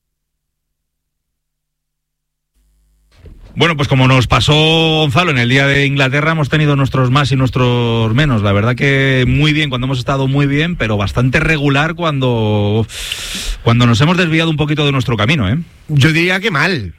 [SPEAKER 6] Bueno, pues como nos pasó Gonzalo en el día de Inglaterra, hemos tenido nuestros más y nuestros menos. La verdad que muy bien cuando hemos estado muy bien, pero bastante regular cuando, cuando nos hemos desviado un poquito de nuestro camino, ¿eh?
[SPEAKER 5] Yo diría que mal.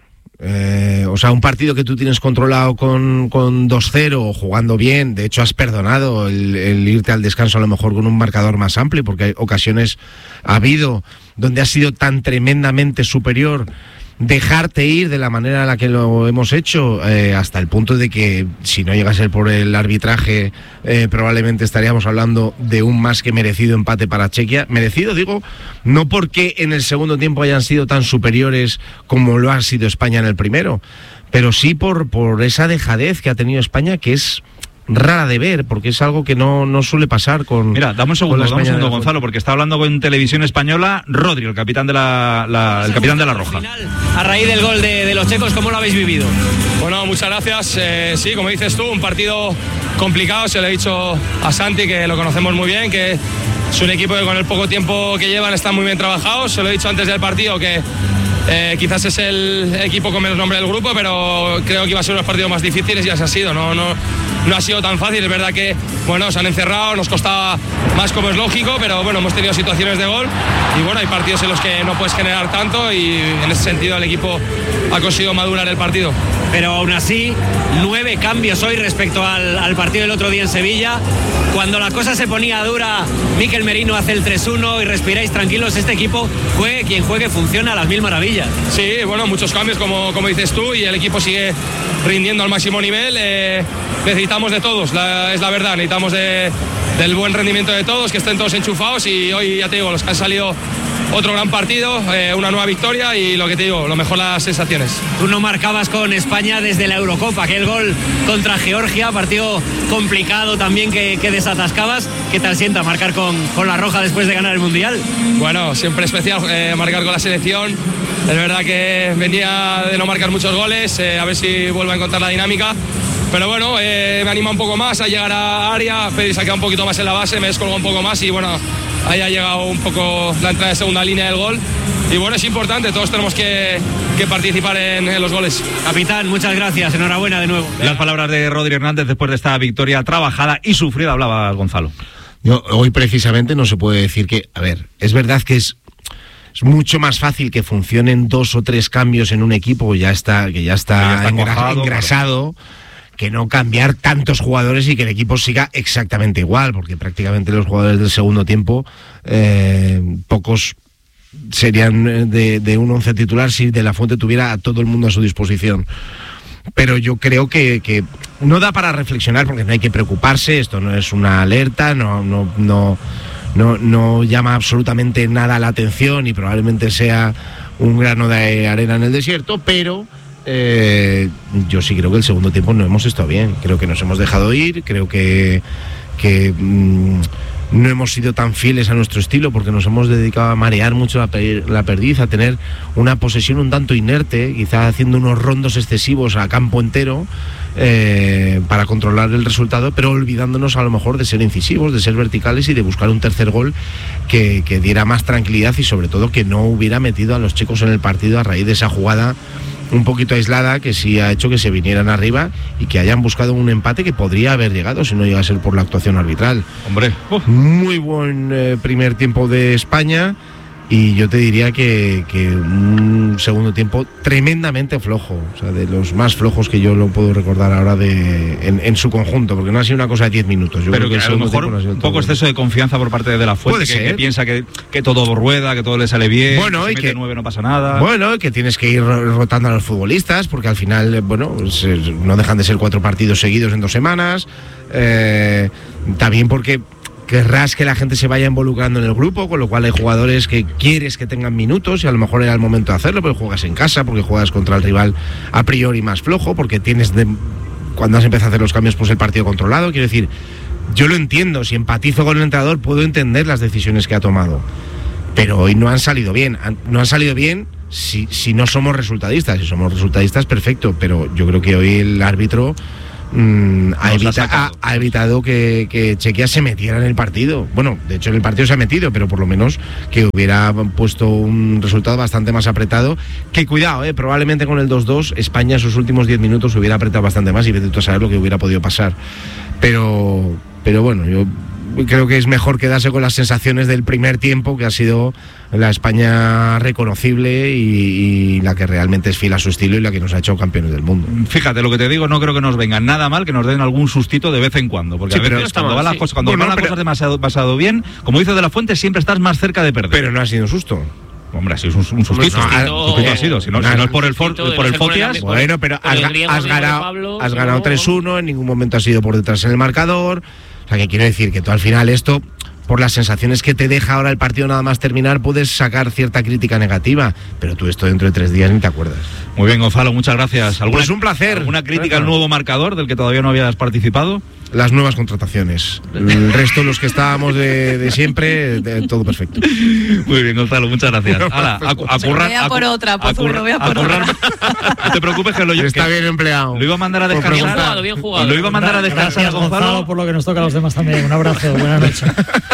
[SPEAKER 5] Eh, o sea, un partido que tú tienes controlado con, con dos cero, jugando bien, de hecho has perdonado el, el irte al descanso a lo mejor con un marcador más amplio, porque hay ocasiones ha habido donde has sido tan tremendamente superior, dejarte ir de la manera en la que lo hemos hecho, eh, hasta el punto de que si no llega a ser por el arbitraje, eh, probablemente estaríamos hablando de un más que merecido empate para Chequia. Merecido, digo, no porque en el segundo tiempo hayan sido tan superiores como lo ha sido España en el primero, pero sí por, por esa dejadez que ha tenido España, que es rara de ver, porque es algo que no, no suele pasar con...
[SPEAKER 6] Mira, dame un segundo, dame un segundo, Gonzalo, porque está hablando con Televisión Española Rodri, el capitán de la, la el capitán de la Roja.
[SPEAKER 18] A raíz del gol de, de los checos, ¿cómo lo habéis vivido? Bueno, muchas gracias. Eh, sí, como dices tú, un partido complicado. Se lo he dicho a Santi, que lo conocemos muy bien, que es un equipo que con el poco tiempo que llevan están muy bien trabajados. Se lo he dicho antes del partido, que Eh, quizás es el equipo con menos nombre del grupo, pero creo que iba a ser unos partidos más difíciles y así ha sido. No, no, no ha sido tan fácil. Es verdad que bueno, se han encerrado, nos costaba más, como es lógico, pero bueno, hemos tenido situaciones de gol y bueno, hay partidos en los que no puedes generar tanto y en ese sentido el equipo ha conseguido madurar el partido.
[SPEAKER 19] Pero aún así, nueve cambios hoy respecto al, al partido del otro día en Sevilla. Cuando la cosa se ponía dura, Mikel Merino hace el tres uno y respiráis tranquilos. Este equipo juegue quien juegue, funciona a las mil maravillas.
[SPEAKER 18] Sí, bueno, muchos cambios como, como dices tú, y el equipo sigue rindiendo al máximo nivel. Eh, necesitamos de todos, la, es la verdad, necesitamos de, del buen rendimiento de todos, que estén todos enchufados, y hoy ya te digo, los que han salido otro gran partido, eh, una nueva victoria y lo que te digo, lo mejor las sensaciones.
[SPEAKER 19] Tú no marcabas con España desde la Eurocopa, aquel gol contra Georgia, partido complicado también que, que desatascabas. ¿Qué tal sienta marcar con, con la Roja después de ganar el Mundial?
[SPEAKER 18] Bueno, siempre especial eh, marcar con la selección. Es verdad que venía de no marcar muchos goles, eh, a ver si vuelvo a encontrar la dinámica. Pero bueno, eh, me anima un poco más a llegar a área. Pedri se ha quedado un poquito más en la base, me descolgó un poco más y bueno, ahí ha llegado un poco la entrada de segunda línea del gol. Y bueno, es importante, todos tenemos que, que participar en, en los goles.
[SPEAKER 19] Capitán, muchas gracias, enhorabuena de nuevo.
[SPEAKER 6] Las palabras de Rodri Hernández después de esta victoria trabajada y sufrida, hablaba Gonzalo.
[SPEAKER 5] Yo, hoy precisamente no se puede decir que, a ver, es verdad que es, es mucho más fácil que funcionen dos o tres cambios en un equipo ya está, que ya está, que ya está engra, cuajado, engrasado. Claro. Que no cambiar tantos jugadores y que el equipo siga exactamente igual, porque prácticamente los jugadores del segundo tiempo, eh, pocos serían de, de un once titular si De La Fuente tuviera a todo el mundo a su disposición. Pero yo creo que, que no da para reflexionar, porque no hay que preocuparse, esto no es una alerta, no, no, no, no, no llama absolutamente nada la atención y probablemente sea un grano de arena en el desierto, pero Eh, yo sí creo que el segundo tiempo no hemos estado bien, creo que nos hemos dejado ir, creo que, que mmm, no hemos sido tan fieles a nuestro estilo, porque nos hemos dedicado a marear mucho la, per la perdiz, a tener una posesión un tanto inerte, quizá haciendo unos rondos excesivos a campo entero eh, para controlar el resultado, pero olvidándonos a lo mejor de ser incisivos, de ser verticales y de buscar un tercer gol que, que diera más tranquilidad y sobre todo que no hubiera metido a los checos en el partido a raíz de esa jugada un poquito aislada que sí ha hecho que se vinieran arriba y que hayan buscado un empate que podría haber llegado si no llega a ser por la actuación arbitral.
[SPEAKER 6] Hombre,
[SPEAKER 5] uh. muy buen eh, primer tiempo de España y yo te diría que, que un segundo tiempo tremendamente flojo, o sea, de los más flojos que yo lo puedo recordar ahora de en, en su conjunto, porque no ha sido una cosa de diez minutos. Yo
[SPEAKER 6] Pero
[SPEAKER 5] creo
[SPEAKER 6] que,
[SPEAKER 5] que
[SPEAKER 6] a lo mejor no un poco exceso de confianza por parte de De La Fuente, que, que piensa que, que todo rueda, que todo le sale bien,
[SPEAKER 5] bueno,
[SPEAKER 6] que
[SPEAKER 5] y
[SPEAKER 6] si
[SPEAKER 5] que
[SPEAKER 6] mete nueve no pasa nada.
[SPEAKER 5] Bueno, que tienes que ir rotando a los futbolistas, porque al final, bueno, se, no dejan de ser cuatro partidos seguidos en dos semanas. Eh, también porque querrás que la gente se vaya involucrando en el grupo, con lo cual hay jugadores que quieres que tengan minutos y a lo mejor era el momento de hacerlo, pero juegas en casa, porque juegas contra el rival a priori más flojo, porque tienes de, cuando has empezado a hacer los cambios pues el partido controlado. Quiero decir, yo lo entiendo, si empatizo con el entrenador puedo entender las decisiones que ha tomado, pero hoy no han salido bien, no han salido bien si, si no somos resultadistas. Si somos resultadistas, perfecto, pero yo creo que hoy el árbitro Mm, ha, evita, ha, ha evitado que, que Chequia se metiera en el partido. Bueno, de hecho en el partido se ha metido, pero por lo menos que hubiera puesto un resultado bastante más apretado. Que cuidado, eh, probablemente con el dos dos España en sus últimos diez minutos hubiera apretado bastante más y vete tú a saber lo que hubiera podido pasar. Pero, pero bueno, yo creo que es mejor quedarse con las sensaciones del primer tiempo, que ha sido la España reconocible y, y la que realmente es fiel a su estilo y la que nos ha hecho campeones del mundo.
[SPEAKER 6] Fíjate, lo que te digo, no creo que nos venga nada mal que nos den algún sustito de vez en cuando, porque sí, a veces cuando van las cosas, cuando bueno, van las pero... cosas demasiado pasado bien, como dice De La Fuente, siempre estás más cerca de perder.
[SPEAKER 5] Pero no ha sido un susto.
[SPEAKER 6] Hombre, ha sido un, un sustito. No, no, sustito eh, ha sido. Si no, no, si no es por el, for, por el Fotias.
[SPEAKER 5] Bueno, pero has, has ganado, Pablo, has ganado tres uno, en ningún momento has ido por detrás en el marcador. O sea, que quiero decir que tú al final esto, por las sensaciones que te deja ahora el partido nada más terminar, puedes sacar cierta crítica negativa, pero tú esto dentro de tres días ni te acuerdas.
[SPEAKER 6] Muy bien, Gonzalo, muchas gracias.
[SPEAKER 5] ¿Alguna, pues un placer.
[SPEAKER 6] ¿Alguna crítica al nuevo marcador del que todavía no habías participado?
[SPEAKER 5] Las nuevas contrataciones. El resto, los que estábamos de, de siempre, de, todo perfecto.
[SPEAKER 6] Muy bien, Gonzalo, muchas gracias. Hala, a, a currar.
[SPEAKER 4] Voy a por otra, pues lo voy a por otra.
[SPEAKER 6] No te preocupes que lo yo.
[SPEAKER 5] Está bien empleado.
[SPEAKER 6] Lo iba a mandar a descansar.
[SPEAKER 3] Bien jugado, bien jugado.
[SPEAKER 6] Lo iba a mandar a descansar,
[SPEAKER 9] gracias,
[SPEAKER 6] Gonzalo.
[SPEAKER 9] Gonzalo, por lo que nos toca a los demás también. Un abrazo, buenas noches.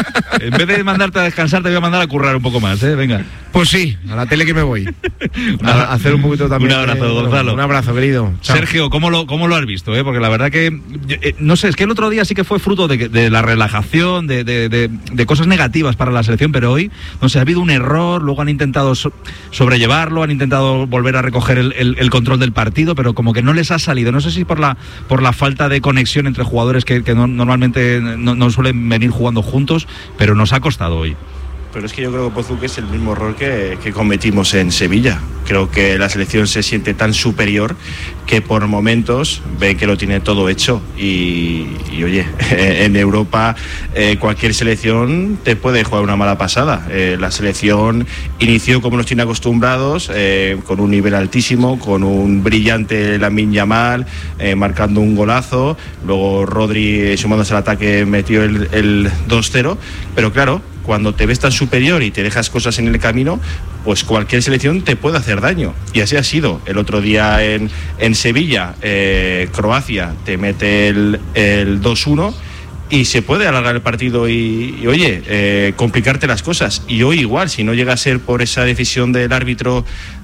[SPEAKER 6] En vez de mandarte a descansar, te voy a mandar a currar un poco más, ¿eh? Venga.
[SPEAKER 5] Pues sí, a la tele que me voy. A, a hacer un poquito también.
[SPEAKER 6] Un abrazo,
[SPEAKER 5] de,
[SPEAKER 6] Gonzalo.
[SPEAKER 5] Un abrazo, querido.
[SPEAKER 6] Chao. Sergio, ¿cómo lo, cómo lo has visto? Eh? Porque la verdad que, eh, no sé, es que el otro día sí que fue fruto de, de la relajación, de, de, de, de cosas negativas para la selección, pero hoy, no sé, ha habido un error, luego han intentado so, sobrellevarlo, han intentado volver a recoger el, el, el control del partido, pero como que no les ha salido. No sé si por la, por la falta de conexión entre jugadores que, que no, normalmente no, no suelen venir jugando juntos, pero nos ha costado hoy.
[SPEAKER 7] Pero es que yo creo que Pozuc es el mismo error que, que cometimos en Sevilla. Creo que la selección se siente tan superior que por momentos ve que lo tiene todo hecho y, y oye, en Europa eh, cualquier selección te puede jugar una mala pasada. Eh, la selección inició como nos tiene acostumbrados, eh, con un nivel altísimo, con un brillante Lamine Yamal, eh, marcando un golazo, luego Rodri sumándose al ataque metió el, el dos cero, pero claro, cuando te ves tan superior y te dejas cosas en el camino, pues cualquier selección te puede hacer daño. Y así ha sido. El otro día en, en Sevilla, eh, Croacia te mete el, el dos uno y se puede alargar el partido y, y oye, eh, complicarte las cosas. Y hoy igual, si no llega a ser por esa decisión del árbitro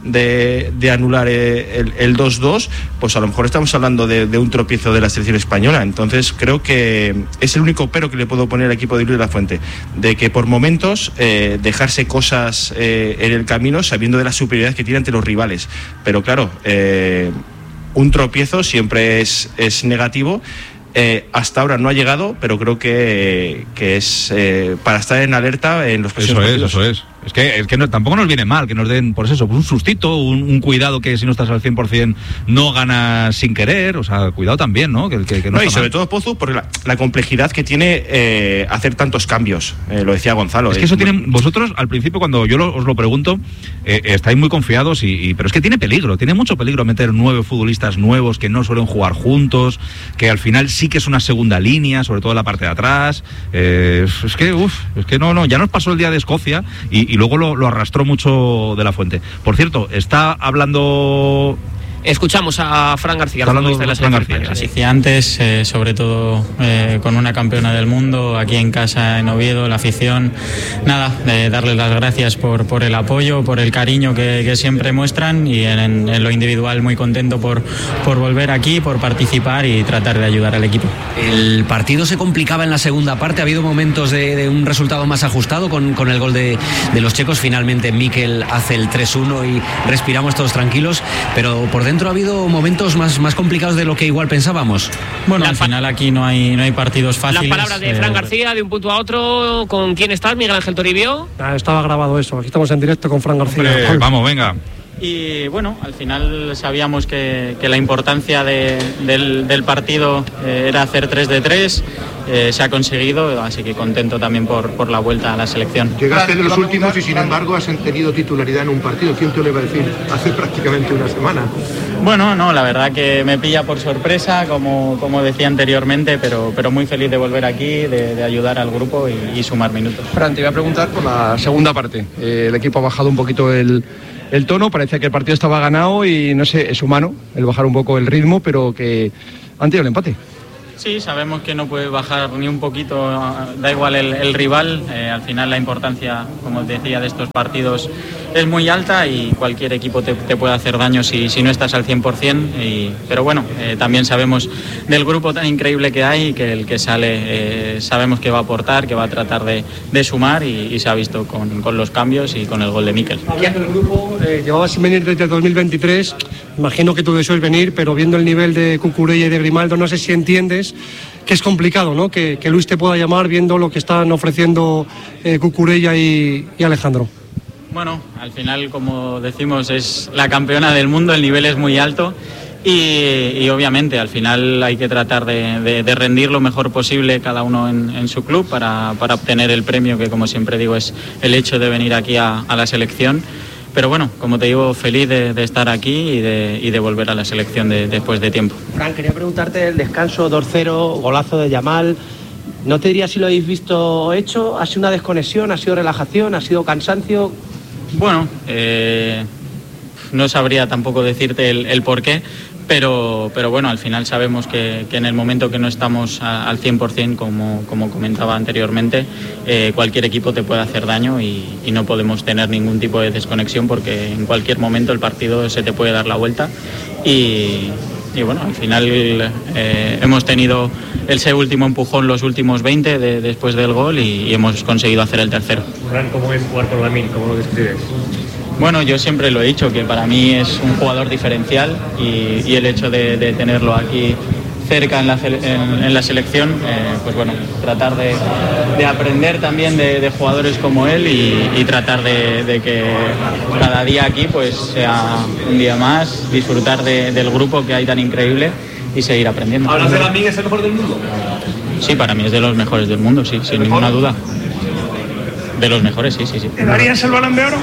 [SPEAKER 7] de, de anular el, el dos dos, pues a lo mejor estamos hablando de, de un tropiezo de la selección española. Entonces creo que es el único pero que le puedo poner al equipo de Luis de la Fuente, de que por momentos eh, dejarse cosas eh, en el camino sabiendo de la superioridad que tiene ante los rivales. Pero claro, eh, un tropiezo siempre es, es negativo. Eh, hasta ahora no ha llegado, pero creo que, que es eh, para estar en alerta en los próximos
[SPEAKER 6] partidos. Eso es, eso es. Es que, es que no, tampoco nos viene mal que nos den, por eso, un sustito, un, un cuidado que si no estás al cien por ciento no ganas sin querer, o sea, cuidado también, ¿no? Que, que, que no,
[SPEAKER 7] no y sobre mal. Todo Pozu, porque la, la complejidad que tiene eh, hacer tantos cambios, eh, lo decía Gonzalo.
[SPEAKER 6] Es que eso tiene, vosotros al principio cuando yo lo, os lo pregunto, eh, estáis muy confiados, y, y, pero es que tiene peligro, tiene mucho peligro meter nueve futbolistas nuevos que no suelen jugar juntos, que al final sí que es una segunda línea, sobre todo en la parte de atrás. Eh, es que, uff, es que no, no, ya nos pasó el día de Escocia y, y luego lo, lo arrastró mucho De La Fuente. Por cierto, está hablando...
[SPEAKER 3] Escuchamos a Fran García,
[SPEAKER 6] hablando
[SPEAKER 3] de la
[SPEAKER 6] Fran García.
[SPEAKER 20] Como decía antes, eh, sobre todo eh, con una campeona del mundo aquí en casa en Oviedo, la afición, nada, eh, darles las gracias por, por el apoyo, por el cariño que, que siempre muestran, y en, en lo individual muy contento por, por volver aquí, por participar y tratar de ayudar al equipo.
[SPEAKER 21] El partido se complicaba en la segunda parte, ha habido momentos de, de un resultado más ajustado con, con el gol de, de los checos. Finalmente Mikel hace el tres uno y respiramos todos tranquilos, pero por dentro Dentro ha habido momentos más, más complicados de lo que igual pensábamos.
[SPEAKER 20] Bueno, al final aquí no hay, no hay partidos fáciles.
[SPEAKER 3] Las palabras de eh, Fran García, de un punto a otro. ¿Con quién estás, Miguel Ángel Toribio?
[SPEAKER 2] Ah, estaba grabado eso, aquí estamos en directo con Fran García.
[SPEAKER 6] Hombre, vamos, venga.
[SPEAKER 20] Y bueno, al final sabíamos que, que la importancia de, del, del partido eh, era hacer tres de tres. eh, se ha conseguido, así que contento también por, por la vuelta a la selección.
[SPEAKER 8] Llegaste de los últimos y sin embargo has tenido titularidad en un partido. ¿Quién te lo iba a decir hace prácticamente una semana?
[SPEAKER 20] Bueno, no, la verdad que me pilla por sorpresa, como, como decía anteriormente, pero, pero muy feliz de volver aquí, de, de ayudar al grupo y, y sumar minutos.
[SPEAKER 22] Fran, te iba a preguntar por la segunda parte. Eh, el equipo ha bajado un poquito el, el tono, parecía que el partido estaba ganado y no sé, es humano el bajar un poco el ritmo, pero que han tenido el empate.
[SPEAKER 20] Sí, sabemos que no puede bajar ni un poquito, da igual el, el rival, eh, al final la importancia, como os decía, de estos partidos es muy alta y cualquier equipo te, te puede hacer daño si, si no estás al cien por ciento, y, pero bueno, eh, también sabemos del grupo tan increíble que hay, que el que sale eh, sabemos que va a aportar, que va a tratar de, de sumar y, y se ha visto con, con los cambios y con el gol de Mikel.
[SPEAKER 2] Hablando del grupo, eh, llevabas sin venir desde dos mil veintitrés, imagino que tu deseo es venir, pero viendo el nivel de Cucurella y de Grimaldo, no sé si entiendes que es complicado, ¿no? Que, que Luis te pueda llamar viendo lo que están ofreciendo eh, Cucurella y, y Alejandro.
[SPEAKER 20] Bueno, al final, como decimos, es la campeona del mundo, el nivel es muy alto y, y obviamente al final hay que tratar de, de, de rendir lo mejor posible cada uno en, en su club para, para obtener el premio, que como siempre digo es el hecho de venir aquí a, a la selección. Pero bueno, como te digo, feliz de, de estar aquí y de, y de volver a la selección de, después de tiempo.
[SPEAKER 23] Fran, quería preguntarte el descanso dos cero, golazo de Yamal. ¿No te diría si lo habéis visto hecho? ¿Ha sido una desconexión? ¿Ha sido relajación? ¿Ha sido cansancio?
[SPEAKER 20] Bueno, eh, no sabría tampoco decirte el, el por qué, pero, pero bueno, al final sabemos que, que en el momento que no estamos a, al cien por ciento, como, como comentaba anteriormente, eh, cualquier equipo te puede hacer daño y, y no podemos tener ningún tipo de desconexión porque en cualquier momento el partido se te puede dar la vuelta y, y bueno, al final eh, hemos tenido ese último empujón los últimos veinte de, después del gol y, y hemos conseguido hacer el tercero.
[SPEAKER 24] ¿Cómo es jugar con Lamine? ¿Cómo lo describes?
[SPEAKER 20] Bueno, yo siempre lo he dicho, que para mí es un jugador diferencial y, y el hecho de, de tenerlo aquí cerca en la, en, en la selección, eh, pues bueno, tratar de, de aprender también de, de jugadores como él y, y tratar de, de que cada día aquí pues sea un día más, disfrutar de, del grupo que hay tan increíble y seguir aprendiendo.
[SPEAKER 24] ¿Hablas de Lamine, es el mejor del mundo?
[SPEAKER 20] Sí, para mí es de los mejores del mundo, sí, sin ninguna duda. De los mejores, sí, sí, sí.
[SPEAKER 24] ¿Te darías el Balón de Oro?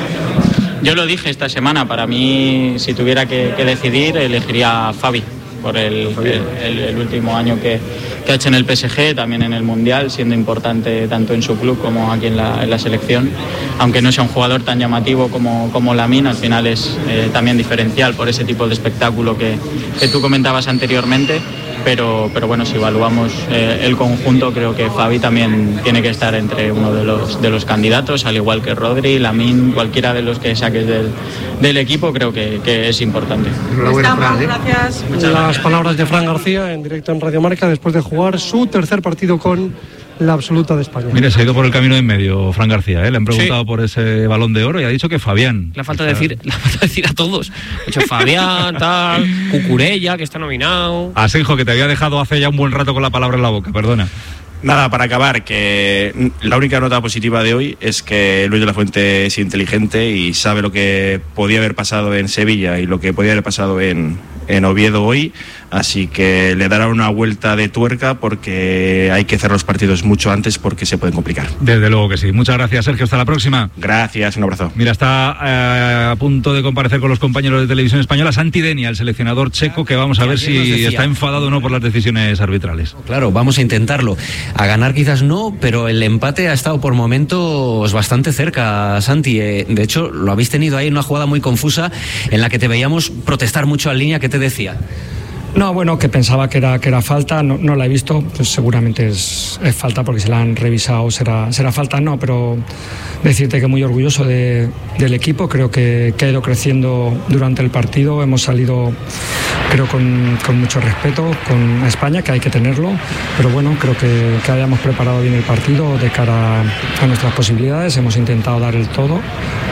[SPEAKER 20] Yo lo dije esta semana, para mí, si tuviera que, que decidir, elegiría a Fabi, por el, el, el, el último año que, que ha hecho en el P S G, también en el Mundial, siendo importante tanto en su club como aquí en la, en la selección. Aunque no sea un jugador tan llamativo como, como Lamine, al final es eh, también diferencial por ese tipo de espectáculo que, que tú comentabas anteriormente. Pero, pero bueno, si evaluamos eh, el conjunto, creo que Fabi también tiene que estar entre uno de los, de los candidatos, al igual que Rodri, Lamine, cualquiera de los que saques del, del equipo, creo que, que es importante.
[SPEAKER 2] Enhorabuena, Fran, ¿eh?
[SPEAKER 4] Gracias.
[SPEAKER 2] Las palabras de Fran García en directo en Radio Marca después de jugar su tercer partido con la absoluta de España.
[SPEAKER 6] Mire, se ha ido por el camino en medio Fran García, ¿eh? Le han preguntado sí. por ese Balón de Oro y ha dicho que Fabián.
[SPEAKER 3] Le falta decir, le falta decir a todos. Ha dicho Fabián, tal, Cucurella, que está nominado.
[SPEAKER 6] Asenjo, que te había dejado hace ya un buen rato con la palabra en la boca, perdona.
[SPEAKER 7] Nada, para acabar, que la única nota positiva de hoy es que Luis de la Fuente es inteligente y sabe lo que podía haber pasado en Sevilla y lo que podía haber pasado en, en Oviedo hoy, así que le dará una vuelta de tuerca porque hay que hacer los partidos mucho antes porque se pueden complicar.
[SPEAKER 6] Desde luego que sí. Muchas gracias, Sergio. Hasta la próxima.
[SPEAKER 7] Gracias, un abrazo.
[SPEAKER 6] Mira, está eh, a punto de comparecer con los compañeros de Televisión Española Santi Denia, el seleccionador checo, que vamos a ver si está enfadado o no por las decisiones arbitrales.
[SPEAKER 21] Claro, vamos a intentarlo. A ganar quizás no, pero el empate ha estado por momentos bastante cerca, Santi. Eh, de hecho, lo habéis tenido ahí en una jugada muy confusa en la que te veíamos protestar mucho en línea. ¿Qué te decía?
[SPEAKER 25] No, bueno, que pensaba que era, que era falta, no, no la he visto, pues seguramente es, es falta porque se la han revisado, será, será falta, no, pero decirte que muy orgulloso de, del equipo, creo que, que ha ido creciendo durante el partido, hemos salido creo con, con mucho respeto con España, que hay que tenerlo, pero bueno, creo que, que hayamos preparado bien el partido de cara a nuestras posibilidades, hemos intentado dar el todo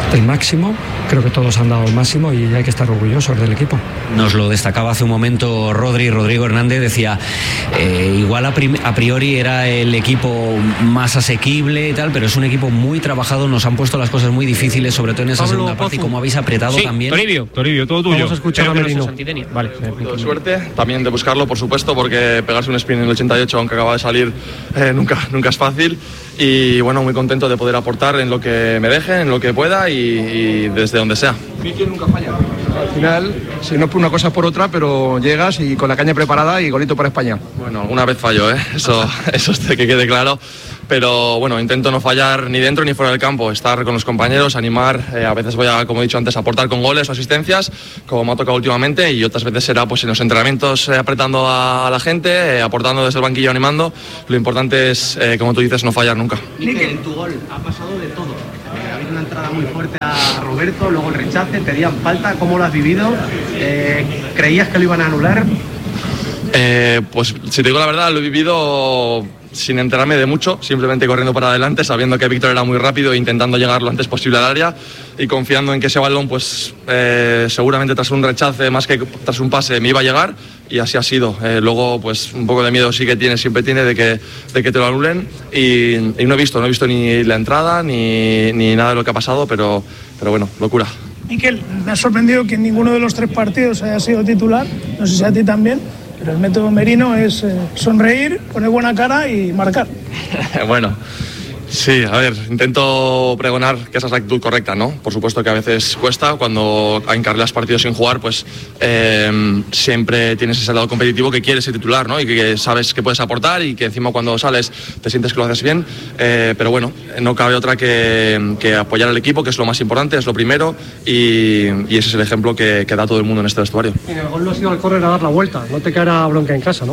[SPEAKER 25] el máximo, creo que todos han dado el máximo y hay que estar orgullosos del equipo.
[SPEAKER 21] Nos lo destacaba hace un momento Rodri, Rodrigo Hernández, decía, eh, igual a, prim- a priori era el equipo más asequible y tal, pero es un equipo muy trabajado, nos han puesto las cosas muy difíciles, sobre todo en esa
[SPEAKER 2] Pablo
[SPEAKER 21] segunda parte, y como habéis apretado
[SPEAKER 3] Sí,
[SPEAKER 21] también.
[SPEAKER 3] Toribio.
[SPEAKER 6] Toribio, todo tuyo.
[SPEAKER 2] Vamos a escuchar a Merino.
[SPEAKER 3] Vale.
[SPEAKER 1] Un poquito de suerte, también de buscarlo, por supuesto, porque pegarse un sprint en el ochenta y ocho, aunque acaba de salir, eh, nunca, nunca es fácil. Y bueno, muy contento de poder aportar en lo que me deje, en lo que pueda y, y desde donde sea.
[SPEAKER 22] Mikel nunca falla. Al final, si no es por una cosa es por otra, pero llegas y con la caña preparada y golito para España.
[SPEAKER 1] Bueno, alguna vez fallo, ¿eh? Eso, eso es de que quede claro. Pero bueno, intento no fallar ni dentro ni fuera del campo, estar con los compañeros, animar. Eh, a veces voy a, como he dicho antes, aportar con goles o asistencias, como me ha tocado últimamente, y otras veces será pues en los entrenamientos eh, apretando a, a la gente, eh, aportando desde el banquillo, animando. Lo importante es, eh, como tú dices, no fallar nunca.
[SPEAKER 23] Mikel, en tu gol ha pasado de todo. Ha habido una entrada muy fuerte a Roberto, luego el rechace, pedían falta. ¿Cómo lo has vivido? Eh, ¿Creías que lo iban a anular?
[SPEAKER 1] Eh, pues si te digo la verdad, lo he vivido sin enterarme de mucho, simplemente corriendo para adelante, sabiendo que Víctor era muy rápido e intentando llegar lo antes posible al área y confiando en que ese balón, pues eh, seguramente tras un rechace más que tras un pase me iba a llegar, y así ha sido. Eh, luego, pues un poco de miedo sí que tiene, siempre tiene de que, de que te lo anulen, y, y no he visto, no he visto ni la entrada ni, ni nada de lo que ha pasado, pero, pero bueno, locura.
[SPEAKER 10] Mikel, me ha sorprendido que en ninguno de los tres partidos haya sido titular, no sé si a ti también. Pero el método Merino es eh, sonreír, poner buena cara y marcar.
[SPEAKER 1] Bueno, sí, a ver, intento pregonar que esa es la actitud correcta, ¿no? Por supuesto que a veces cuesta, cuando encarrilas partidos sin jugar, pues eh, siempre tienes ese lado competitivo que quieres ser titular, ¿no? Y que sabes que puedes aportar y que encima cuando sales te sientes que lo haces bien, eh, pero bueno, no cabe otra que, que apoyar al equipo, que es lo más importante, es lo primero, y, y ese es el ejemplo que, que da todo el mundo en este vestuario.
[SPEAKER 2] En el gol no ha sido al córner a dar la vuelta, no te caerá bronca en casa, ¿no?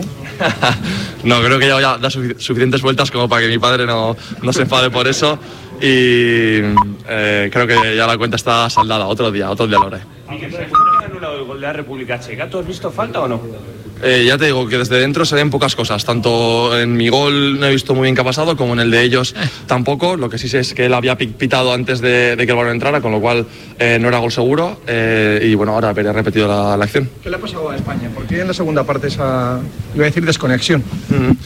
[SPEAKER 1] No, creo que ya, ya da sufic- suficientes vueltas como para que mi padre no, no se enfade por eso, y eh, creo que ya la cuenta está saldada. Otro día, otro día lo haré.
[SPEAKER 24] Aunque se ha anulado el gol de la República Checa, ¿tú has visto falta o no?
[SPEAKER 1] Eh, ya te digo que desde dentro se ven pocas cosas, tanto en mi gol no he visto muy bien qué ha pasado, como en el de ellos tampoco. Lo que sí sé es que él había pitado antes de, de que el balón entrara, con lo cual eh, no era gol seguro, eh, y bueno, ahora veré repetido la, la acción.
[SPEAKER 22] ¿Qué le ha pasado a España? ¿Por qué en la segunda parte esa, iba a decir, desconexión?
[SPEAKER 1] Mm-hmm.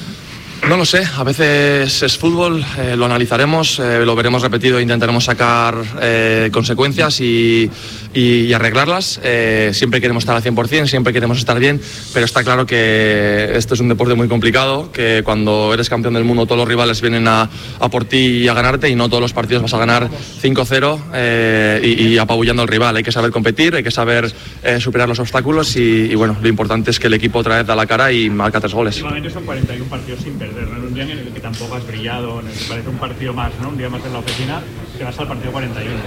[SPEAKER 1] No lo sé, a veces es fútbol, eh, lo analizaremos, eh, lo veremos repetido e intentaremos sacar eh, consecuencias y, y, y arreglarlas. Eh, siempre queremos estar al cien por ciento, siempre queremos estar bien, pero está claro que esto es un deporte muy complicado, que cuando eres campeón del mundo todos los rivales vienen a, a por ti y a ganarte, y no todos los partidos vas a ganar cinco cero eh, y, y apabullando al rival. Hay que saber competir, hay que saber eh, superar los obstáculos y, y bueno, lo importante es que el equipo otra vez da la cara y marca tres goles.
[SPEAKER 11] Últimamente son cuarenta y uno partidos sin perder, ¿no? Un día en el que tampoco has brillado, en el que parece un partido más, ¿no? Un día más en la oficina, que vas al partido cuarenta y uno.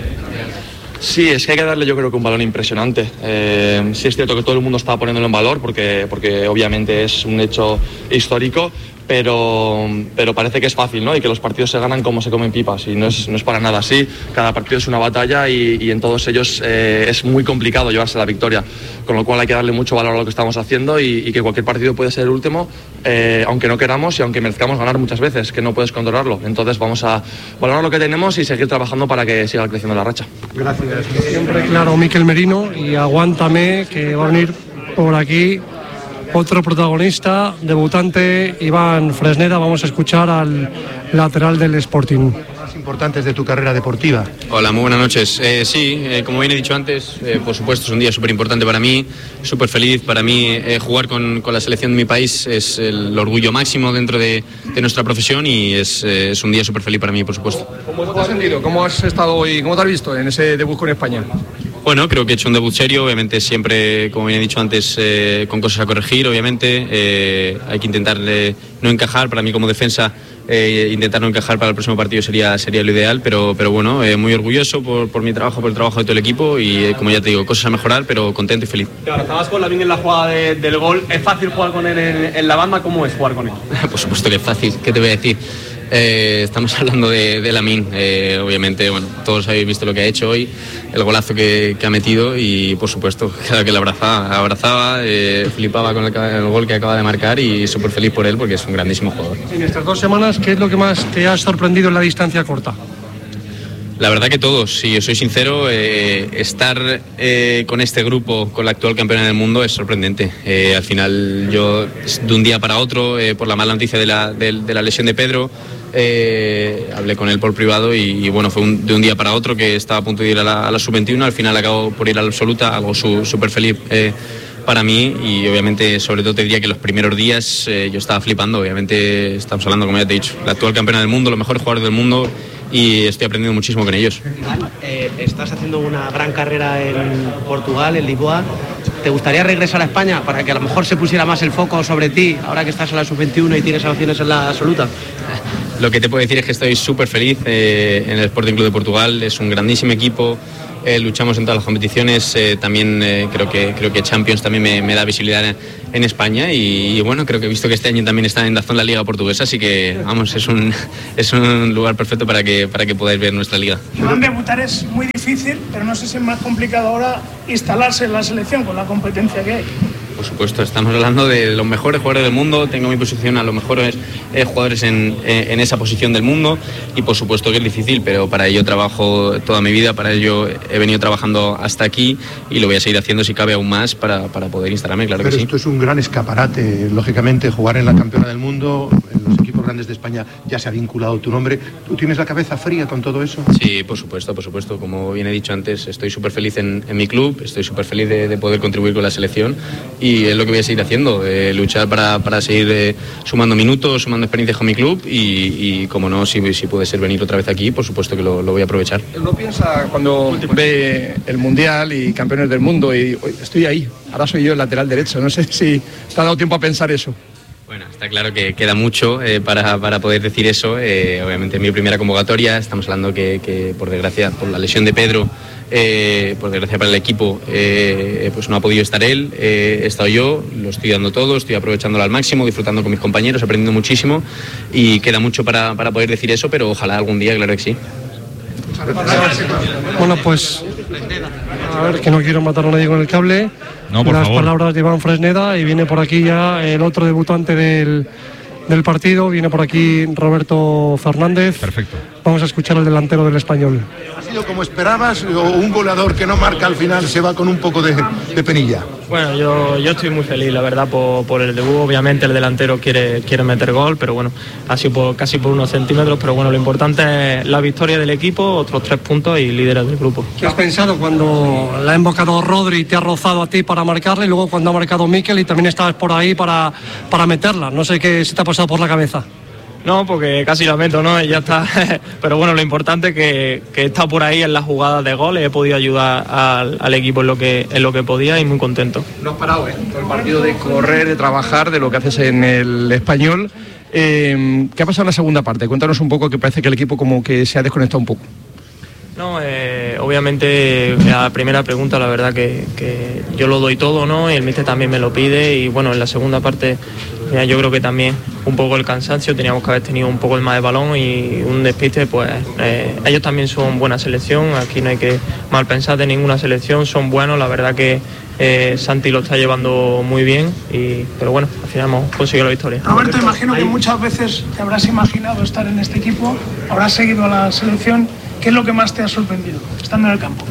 [SPEAKER 1] Sí, es que hay que darle, yo creo que un valor impresionante. Eh, sí es cierto que todo el mundo está poniéndolo en valor porque, porque obviamente es un hecho histórico, pero, pero parece que es fácil, ¿no? Y que los partidos se ganan como se comen pipas, y no es, no es para nada así. Cada partido es una batalla y, y en todos ellos eh, es muy complicado llevarse la victoria, con lo cual hay que darle mucho valor a lo que estamos haciendo y, y que cualquier partido puede ser el último, eh, aunque no queramos y aunque merezcamos ganar muchas veces, que no puedes controlarlo. Entonces vamos a valorar lo que tenemos y seguir trabajando para que siga creciendo la racha.
[SPEAKER 2] Gracias. Siempre claro, Mikel Merino, y aguántame que va a venir por aquí otro protagonista, debutante, Iván Fresneda. Vamos a escuchar al lateral del Sporting.
[SPEAKER 8] Más importantes de tu carrera deportiva.
[SPEAKER 12] Hola, muy buenas noches. Eh, sí, eh, como bien he dicho antes, eh, por supuesto es un día súper importante para mí, súper feliz. Para mí eh, jugar con, con la selección de mi país es el orgullo máximo dentro de, de nuestra profesión, y es, eh, es un día súper feliz para mí, por supuesto.
[SPEAKER 22] ¿Cómo te has sentido? ¿Cómo has estado hoy? ¿Cómo te has visto en ese debut con España?
[SPEAKER 12] Bueno, creo que he hecho un debut serio, obviamente siempre, como bien he dicho antes, eh, con cosas a corregir, obviamente. Eh, hay que intentar eh, no encajar, para mí como defensa, eh, intentar no encajar para el próximo partido sería, sería lo ideal, pero, pero bueno, eh, muy orgulloso por, por mi trabajo, por el trabajo de todo el equipo, y eh, como ya te digo, cosas a mejorar, pero contento y feliz.
[SPEAKER 24] Te abrazabas con Lamine en la jugada de, del gol. ¿Es fácil jugar con él en, en la banda? ¿Cómo es jugar con él?
[SPEAKER 12] Por supuesto que es fácil, ¿qué te voy a decir? Eh, estamos hablando de, de Lamine, eh, obviamente, bueno, todos habéis visto lo que ha hecho hoy, el golazo que, que ha metido, y por supuesto, cada que le abrazaba, abrazaba eh, flipaba con el, el gol que acaba de marcar, y súper feliz por él porque es un grandísimo jugador.
[SPEAKER 2] En estas dos semanas, ¿qué es lo que más te ha sorprendido en la distancia corta?
[SPEAKER 12] La verdad que todos, si yo soy sincero, eh, estar eh, con este grupo, con la actual campeona del mundo, es sorprendente. Eh, al final yo, de un día para otro, eh, por la mala noticia de la, de, de la lesión de Pedro, eh, hablé con él por privado y, y bueno, fue un, de un día para otro que estaba a punto de ir a la, a la sub veintiuno, al final acabo por ir a la absoluta, algo súper feliz eh, para mí y obviamente sobre todo te diría que los primeros días eh, yo estaba flipando, obviamente estamos hablando, como ya te he dicho, la actual campeona del mundo, los mejores jugadores del mundo y estoy aprendiendo muchísimo con ellos.
[SPEAKER 23] Eh, estás haciendo una gran carrera en Portugal, en Lisboa. ¿Te gustaría regresar a España para que a lo mejor se pusiera más el foco sobre ti ahora que estás en la sub veintiuno y tienes opciones en la absoluta?
[SPEAKER 12] Lo que te puedo decir es que estoy súper feliz eh, en el Sporting Club de Portugal, es un grandísimo equipo. Eh, luchamos en todas las competiciones, eh, también eh, creo que creo que Champions también me, me da visibilidad en, en España y, y bueno, creo que he visto que este año también está en Dazón la Liga Portuguesa, así que vamos, es un es un lugar perfecto para que para que podáis ver nuestra liga.
[SPEAKER 10] Debutar es muy difícil, pero no sé si es más complicado ahora instalarse en la selección con la competencia que hay.
[SPEAKER 12] Por supuesto, estamos hablando de los mejores jugadores del mundo, tengo mi posición a los mejores eh, jugadores en, en esa posición del mundo y por supuesto que es difícil, pero para ello trabajo toda mi vida, para ello he venido trabajando hasta aquí y lo voy a seguir haciendo si cabe aún más para, para poder instalarme, claro
[SPEAKER 8] pero
[SPEAKER 12] que sí.
[SPEAKER 8] Esto es un gran escaparate, lógicamente jugar en la campeona del mundo, en los equipos grandes de España ya se ha vinculado tu nombre, ¿tú tienes la cabeza fría con todo eso?
[SPEAKER 12] Sí, por supuesto, por supuesto, como bien he dicho antes, estoy súper feliz en, en mi club, estoy súper feliz de, de poder contribuir con la selección y es lo que voy a seguir haciendo, eh, luchar para, para seguir eh, sumando minutos, sumando experiencias con mi club y, y como no, si, si puede ser venir otra vez aquí, por supuesto que lo, lo voy a aprovechar.
[SPEAKER 22] Uno piensa cuando ve el Mundial y campeones del mundo y "Oye, estoy ahí, ahora soy yo el lateral derecho", no sé si te ha dado tiempo a pensar eso.
[SPEAKER 12] Bueno, está claro que queda mucho eh, para, para poder decir eso, eh, obviamente en mi primera convocatoria, estamos hablando que, que por desgracia, por la lesión de Pedro, Eh, por desgracia para el equipo eh, pues no ha podido estar él, eh, he estado yo, lo estoy dando todo, estoy aprovechándolo al máximo, disfrutando con mis compañeros, aprendiendo muchísimo y queda mucho para, para poder decir eso, pero ojalá algún día, claro que sí.
[SPEAKER 2] Bueno, pues a ver, que no quiero matar a nadie con el cable.
[SPEAKER 6] No, por
[SPEAKER 2] Las
[SPEAKER 6] favor.
[SPEAKER 2] palabras de Iván Fresneda y viene por aquí ya el otro debutante del, del partido, viene por aquí Roberto Fernández.
[SPEAKER 6] Perfecto.
[SPEAKER 2] Vamos a escuchar al delantero del Español.
[SPEAKER 8] ¿Ha sido como esperabas o un goleador que no marca al final se va con un poco de, de penilla?
[SPEAKER 13] Bueno, yo, yo estoy muy feliz, la verdad, por, por el debut. Obviamente el delantero quiere, quiere meter gol, pero bueno, ha sido por, casi por unos centímetros, pero bueno, lo importante es la victoria del equipo, otros tres puntos y líderes del grupo.
[SPEAKER 2] ¿Qué has pensado cuando la ha invocado Rodri y te ha rozado a ti para marcarle y luego cuando ha marcado Mikel y también estabas por ahí para, para meterla? No sé qué se te ha pasado por la cabeza.
[SPEAKER 13] No, porque casi la meto, ¿no? Y ya está. Pero bueno, lo importante es que, que he estado por ahí en las jugadas de goles, he podido ayudar al, al equipo en lo que en lo que podía y muy contento.
[SPEAKER 22] No has parado, ¿eh? Todo el partido de correr, de trabajar, de lo que haces en el Español. Eh, ¿Qué ha pasado en la segunda parte? Cuéntanos un poco, que parece que el equipo como que se ha desconectado un poco.
[SPEAKER 13] No, eh, obviamente a la primera pregunta la verdad que, que yo lo doy todo, ¿no? Y el míster también me lo pide y bueno, en la segunda parte mira, yo creo que también un poco el cansancio, teníamos que haber tenido un poco el más de balón y un despiste, pues eh, ellos también son buena selección, aquí no hay que mal pensar de ninguna selección, son buenos, la verdad que eh, Santi lo está llevando muy bien, y, pero bueno, al final hemos conseguido la victoria.
[SPEAKER 10] Roberto, imagino que muchas veces te habrás imaginado estar en este equipo, habrás seguido a la selección. ¿Qué es lo que más te ha sorprendido estando en el campo?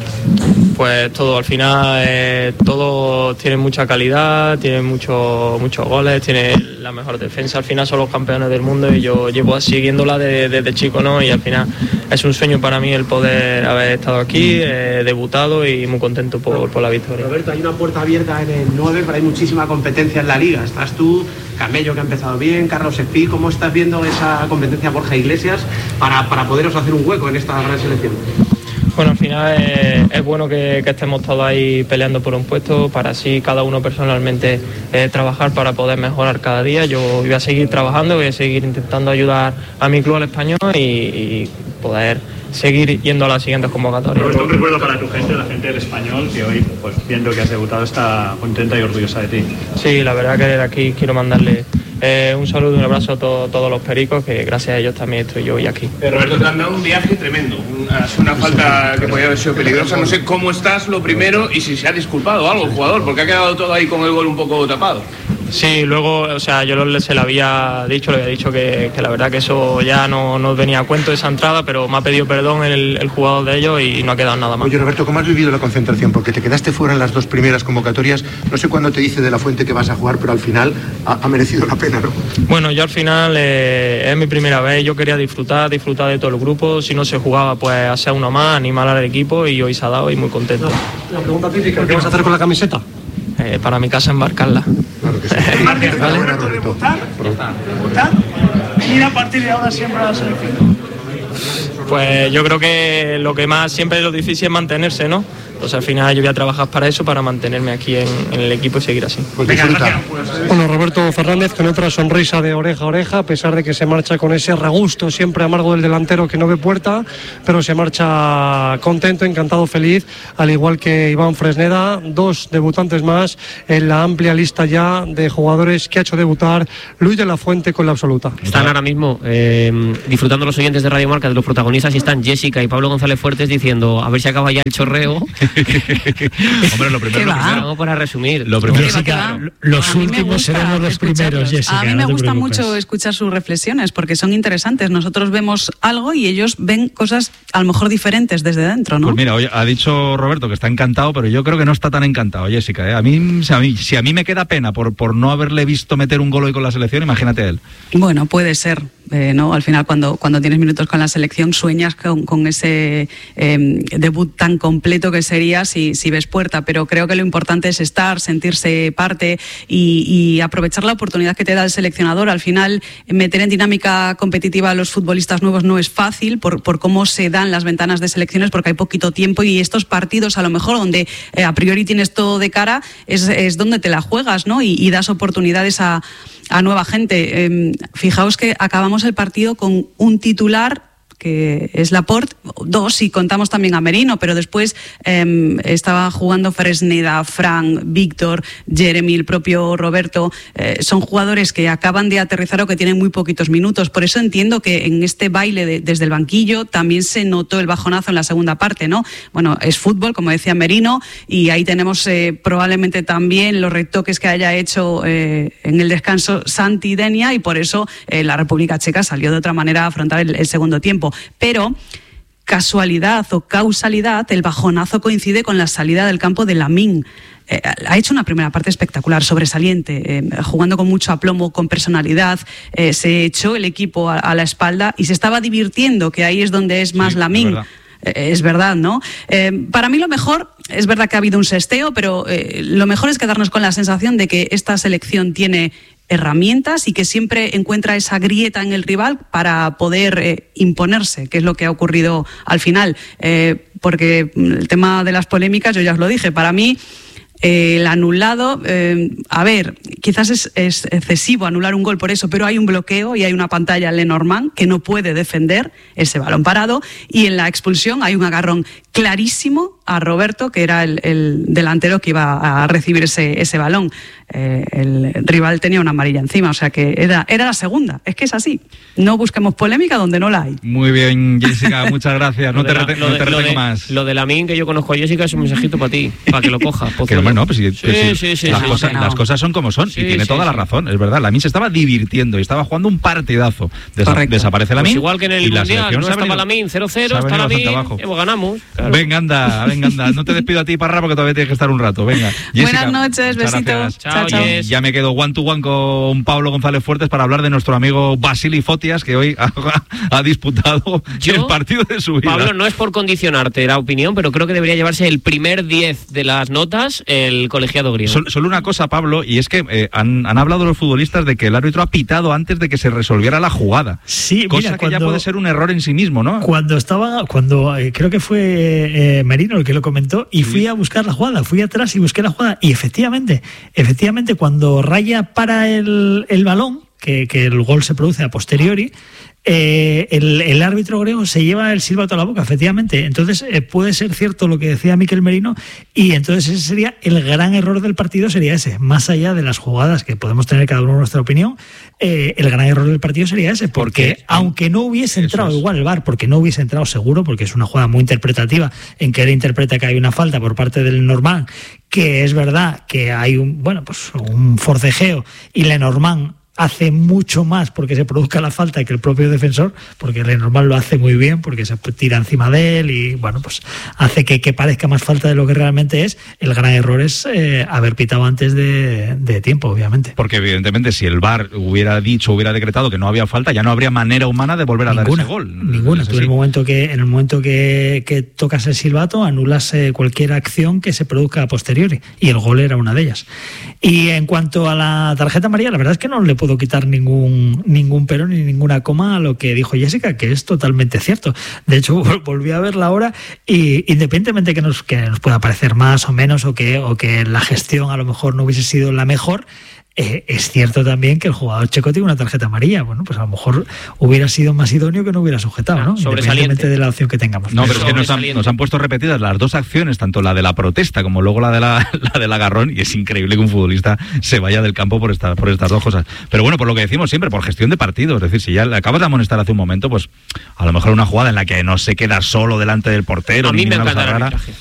[SPEAKER 13] Pues todo, al final eh, todos tienen mucha calidad, tienen muchos muchos goles, tienen la mejor defensa, al final son los campeones del mundo y yo llevo siguiéndola desde, desde chico, ¿no? Y al final es un sueño para mí el poder haber estado aquí, eh, debutado y muy contento por, por la victoria.
[SPEAKER 23] Roberto, hay una puerta abierta en el nueve, pero hay muchísima competencia en la liga. Estás tú, Camello, que ha empezado bien, Carlos Espí. ¿Cómo estás viendo esa competencia Borja Iglesias para, para poderos hacer un hueco en esta gran selección?
[SPEAKER 13] Bueno, al final es, es bueno que, que estemos todos ahí peleando por un puesto para así cada uno personalmente eh, trabajar para poder mejorar cada día. Yo voy a seguir trabajando, voy a seguir intentando ayudar a mi club al Español y, y poder seguir yendo a las siguientes convocatorias.
[SPEAKER 11] Roberto, un recuerdo para tu gente, la gente del Español, que hoy, pues viendo que has debutado, está contenta y orgullosa de ti.
[SPEAKER 13] Sí, la verdad que desde aquí quiero mandarle eh, un saludo y un abrazo a to- todos los pericos, que gracias a ellos también estoy yo hoy aquí.
[SPEAKER 14] Eh, Roberto, te han dado un viaje tremendo, una, una falta que podía haber sido peligrosa. No sé cómo estás, lo primero, y si se ha disculpado algo el jugador, porque ha quedado todo ahí con el gol un poco tapado.
[SPEAKER 13] Sí, luego, o sea, yo lo, se lo había dicho, le había dicho que, que la verdad que eso ya no, no venía a cuento esa entrada, pero me ha pedido perdón el, el jugador de ellos y no ha quedado nada más.
[SPEAKER 8] Oye, Roberto, ¿cómo has vivido la concentración? Porque te quedaste fuera en las dos primeras convocatorias. No sé cuándo te dice de la Fuente que vas a jugar, pero al final ha, ha merecido la pena, ¿no?
[SPEAKER 13] Bueno, yo al final eh, es mi primera vez, yo quería disfrutar, disfrutar de todo el grupo. Si no se jugaba, pues hacer uno más, animar al equipo y hoy se ha dado y muy contento.
[SPEAKER 2] La pregunta típica, ¿qué vas a hacer con la camiseta?
[SPEAKER 13] Eh, para mi casa embarcarla.
[SPEAKER 8] Claro que sí.
[SPEAKER 10] ¿Vale? ¿Debutar? ¿Debutar? ¿Ir a partir de ahora siempre a la selección?
[SPEAKER 13] Pues yo creo que lo que más siempre es lo difícil es mantenerse, ¿no? Entonces al final yo voy a trabajar para eso, para mantenerme aquí en, en el equipo y seguir así.
[SPEAKER 8] Pues disfruta.
[SPEAKER 2] Bueno, Roberto Fernández con otra sonrisa de oreja a oreja, a pesar de que se marcha con ese regusto siempre amargo del delantero que no ve puerta, pero se marcha contento, encantado, feliz, al igual que Iván Fresneda, dos debutantes más en la amplia lista ya de jugadores que ha hecho debutar Luis de la Fuente con la absoluta.
[SPEAKER 3] Están ahora mismo eh, disfrutando los oyentes de Radio Marca de los protagonistas y están Jessica y Pablo González Fuertes diciendo a ver si acaba ya el chorreo.
[SPEAKER 6] Hombre, lo primero, lo primero.
[SPEAKER 3] Vamos para resumir.
[SPEAKER 6] Lo primero.
[SPEAKER 9] Jessica, los últimos seremos los primeros, Jessica.
[SPEAKER 4] A mí me
[SPEAKER 9] no te
[SPEAKER 4] gusta
[SPEAKER 9] preocupes.
[SPEAKER 4] mucho escuchar sus reflexiones porque son interesantes. Nosotros vemos algo y ellos ven cosas a lo mejor diferentes desde dentro, ¿no?
[SPEAKER 6] Pues mira, oye, ha dicho Roberto que está encantado, pero yo creo que no está tan encantado, Jessica. ¿eh? A, mí, si a mí, si a mí me queda pena por, por no haberle visto meter un gol hoy con la selección, imagínate a él.
[SPEAKER 4] Bueno, puede ser, eh, ¿no? Al final, cuando, cuando tienes minutos con la selección, sueñas con, con ese eh, debut tan completo que sería si, si ves puerta. Pero creo que lo importante es estar, sentirse parte y, y aprovechar la oportunidad que te da el seleccionador. Al final, meter en dinámica competitiva a los futbolistas nuevos no es fácil por, por cómo se dan las ventanas de selecciones, porque hay poquito tiempo y estos partidos, a lo mejor, donde eh, a priori tienes todo de cara, es, es donde te la juegas, ¿no? Y, y das oportunidades a, a nueva gente. Eh, fijaos que acabamos el partido con un titular que es Laporte, dos si contamos también a Merino, pero después eh, estaba jugando Fresneda, Fran, Víctor, Jeremy, el propio Roberto, eh, son jugadores que acaban de aterrizar o que tienen muy poquitos minutos, por eso entiendo que en este baile de, desde el banquillo también se notó el bajonazo en la segunda parte, ¿no? Bueno, es fútbol, como decía Merino, y ahí tenemos eh, probablemente también los retoques que haya hecho eh, en el descanso Santi Denia, y por eso eh, la República Checa salió de otra manera a afrontar el, el segundo tiempo. Pero, casualidad o causalidad, el bajonazo coincide con la salida del campo de Lamine. Eh, ha hecho una primera parte espectacular, sobresaliente, eh, jugando con mucho aplomo, con personalidad, eh, se echó el equipo a, a la espalda y se estaba divirtiendo, que ahí es donde es más sí, Lamine. Es verdad, ¿no? Eh, para mí lo mejor, es verdad que ha habido un sesteo, pero eh, lo mejor es quedarnos con la sensación de que esta selección tiene herramientas y que siempre encuentra esa grieta en el rival para poder eh, imponerse, que es lo que ha ocurrido al final. Eh, porque el tema de las polémicas, yo ya os lo dije, para mí Eh, el anulado, eh, a ver, quizás es, es excesivo anular un gol por eso, pero hay un bloqueo y hay una pantalla en Lenormand que no puede defender ese balón parado, y en la expulsión hay un agarrón clarísimo a Roberto, que era el, el delantero que iba a recibir ese, ese balón. Eh, el rival tenía una amarilla encima, o sea que era, era la segunda. Es que es así. No busquemos polémica donde no la hay.
[SPEAKER 6] Muy bien, Jessica, muchas gracias. No te, rete, no te retengo más.
[SPEAKER 3] Lo de Lamine, que yo conozco a Jessica, es un mensajito para ti, para que lo coja.
[SPEAKER 6] Que bueno, pues, sí,
[SPEAKER 3] sí,
[SPEAKER 6] pues sí,
[SPEAKER 3] sí, sí,
[SPEAKER 6] las,
[SPEAKER 3] sí,
[SPEAKER 6] cosas,
[SPEAKER 3] sí, no.
[SPEAKER 6] las cosas son como son,
[SPEAKER 3] Sí,
[SPEAKER 6] y tiene
[SPEAKER 3] sí,
[SPEAKER 6] toda
[SPEAKER 3] sí.
[SPEAKER 6] la razón, es verdad. Lamine se estaba divirtiendo y estaba jugando un partidazo. Desa- desaparece Lamine.
[SPEAKER 3] Pues igual que en el
[SPEAKER 6] y la
[SPEAKER 3] Mundial,
[SPEAKER 6] selección
[SPEAKER 3] no
[SPEAKER 6] se ha
[SPEAKER 3] estaba
[SPEAKER 6] venido-
[SPEAKER 3] Lamine, cero cero,
[SPEAKER 6] se ha
[SPEAKER 3] está
[SPEAKER 6] venido
[SPEAKER 3] Lamine,
[SPEAKER 6] bastante abajo.
[SPEAKER 3] y pues ganamos. Claro.
[SPEAKER 6] Venga, anda, venga, anda. No te despido a ti, Parra, porque todavía tienes que estar un rato. Venga. Jessica,
[SPEAKER 4] Buenas noches,
[SPEAKER 6] muchas
[SPEAKER 4] besitos.
[SPEAKER 6] gracias.
[SPEAKER 4] Chao, chao.
[SPEAKER 6] Y ya me quedo one to one con Pablo González Fuertes para hablar de nuestro amigo Vasily Fotias, que hoy ha, ha disputado
[SPEAKER 3] Yo,
[SPEAKER 6] el partido de su vida.
[SPEAKER 3] Pablo, no es por condicionarte la opinión, pero creo que debería llevarse el primer diez de las notas el colegiado griego.
[SPEAKER 6] Sol- solo una cosa, Pablo, y es que eh, han, han hablado los futbolistas de que el árbitro ha pitado antes de que se resolviera la jugada.
[SPEAKER 9] Sí,
[SPEAKER 6] cosa
[SPEAKER 9] mira,
[SPEAKER 6] que ya
[SPEAKER 9] cuando-
[SPEAKER 6] puede ser un error en sí mismo, ¿no?
[SPEAKER 9] Cuando estaba, cuando eh, creo que fue eh, Merino el que lo comentó, y fui a buscar la jugada, fui atrás y busqué la jugada, y efectivamente, efectivamente, cuando Raya para el, el balón, que, que el gol se produce a posteriori, eh, el, el árbitro griego se lleva el silbato a la boca, efectivamente. Entonces eh, puede ser cierto lo que decía Mikel Merino, y entonces ese sería el gran error del partido, sería ese. Más allá de las jugadas que podemos tener cada uno nuestra opinión, eh, el gran error del partido sería ese, porque, porque aunque no hubiese entrado es. igual el V A R, porque no hubiese entrado seguro, porque es una jugada muy interpretativa en que él interpreta que hay una falta por parte del Normand, que es verdad que hay un, bueno, pues un forcejeo y Lenormand hace mucho más porque se produzca la falta que el propio defensor, porque Lenormand lo hace muy bien, porque se tira encima de él y bueno, pues hace que, que parezca más falta de lo que realmente es. El gran error es eh, haber pitado antes de, de tiempo, obviamente.
[SPEAKER 6] Porque evidentemente si el V A R hubiera dicho, hubiera decretado que no había falta, ya no habría manera humana de volver a
[SPEAKER 9] ninguna,
[SPEAKER 6] dar ese gol.
[SPEAKER 9] Ninguna.
[SPEAKER 6] Es
[SPEAKER 9] Tú en el momento que en el momento que, que tocas el silbato anulas eh, cualquier acción que se produzca a posteriori, y el gol era una de ellas. Y en cuanto a la tarjeta amarilla, la verdad es que no le puedo quitar ningún ningún pero ni ninguna coma a lo que dijo Jessica, que es totalmente cierto. De hecho, volví a verla ahora y independientemente que nos, que nos pueda parecer más o menos, o que, o que la gestión a lo mejor no hubiese sido la mejor, Eh, es cierto también que el jugador checo tiene una tarjeta amarilla. Bueno, pues a lo mejor hubiera sido más idóneo que no hubiera sujetado, ¿no? Independientemente de la opción que tengamos.
[SPEAKER 6] No, pero es que nos han, nos han puesto repetidas las dos acciones, tanto la de la protesta como luego la de la, la del agarrón, y es increíble que un futbolista se vaya del campo por, esta, por estas dos cosas. Pero bueno, por lo que decimos siempre, por gestión de partido. Es decir, si ya le acabas de amonestar hace un momento, pues a lo mejor una jugada en la que no se queda solo delante del portero.
[SPEAKER 3] A mí me encanta el
[SPEAKER 6] rara,
[SPEAKER 3] arbitraje.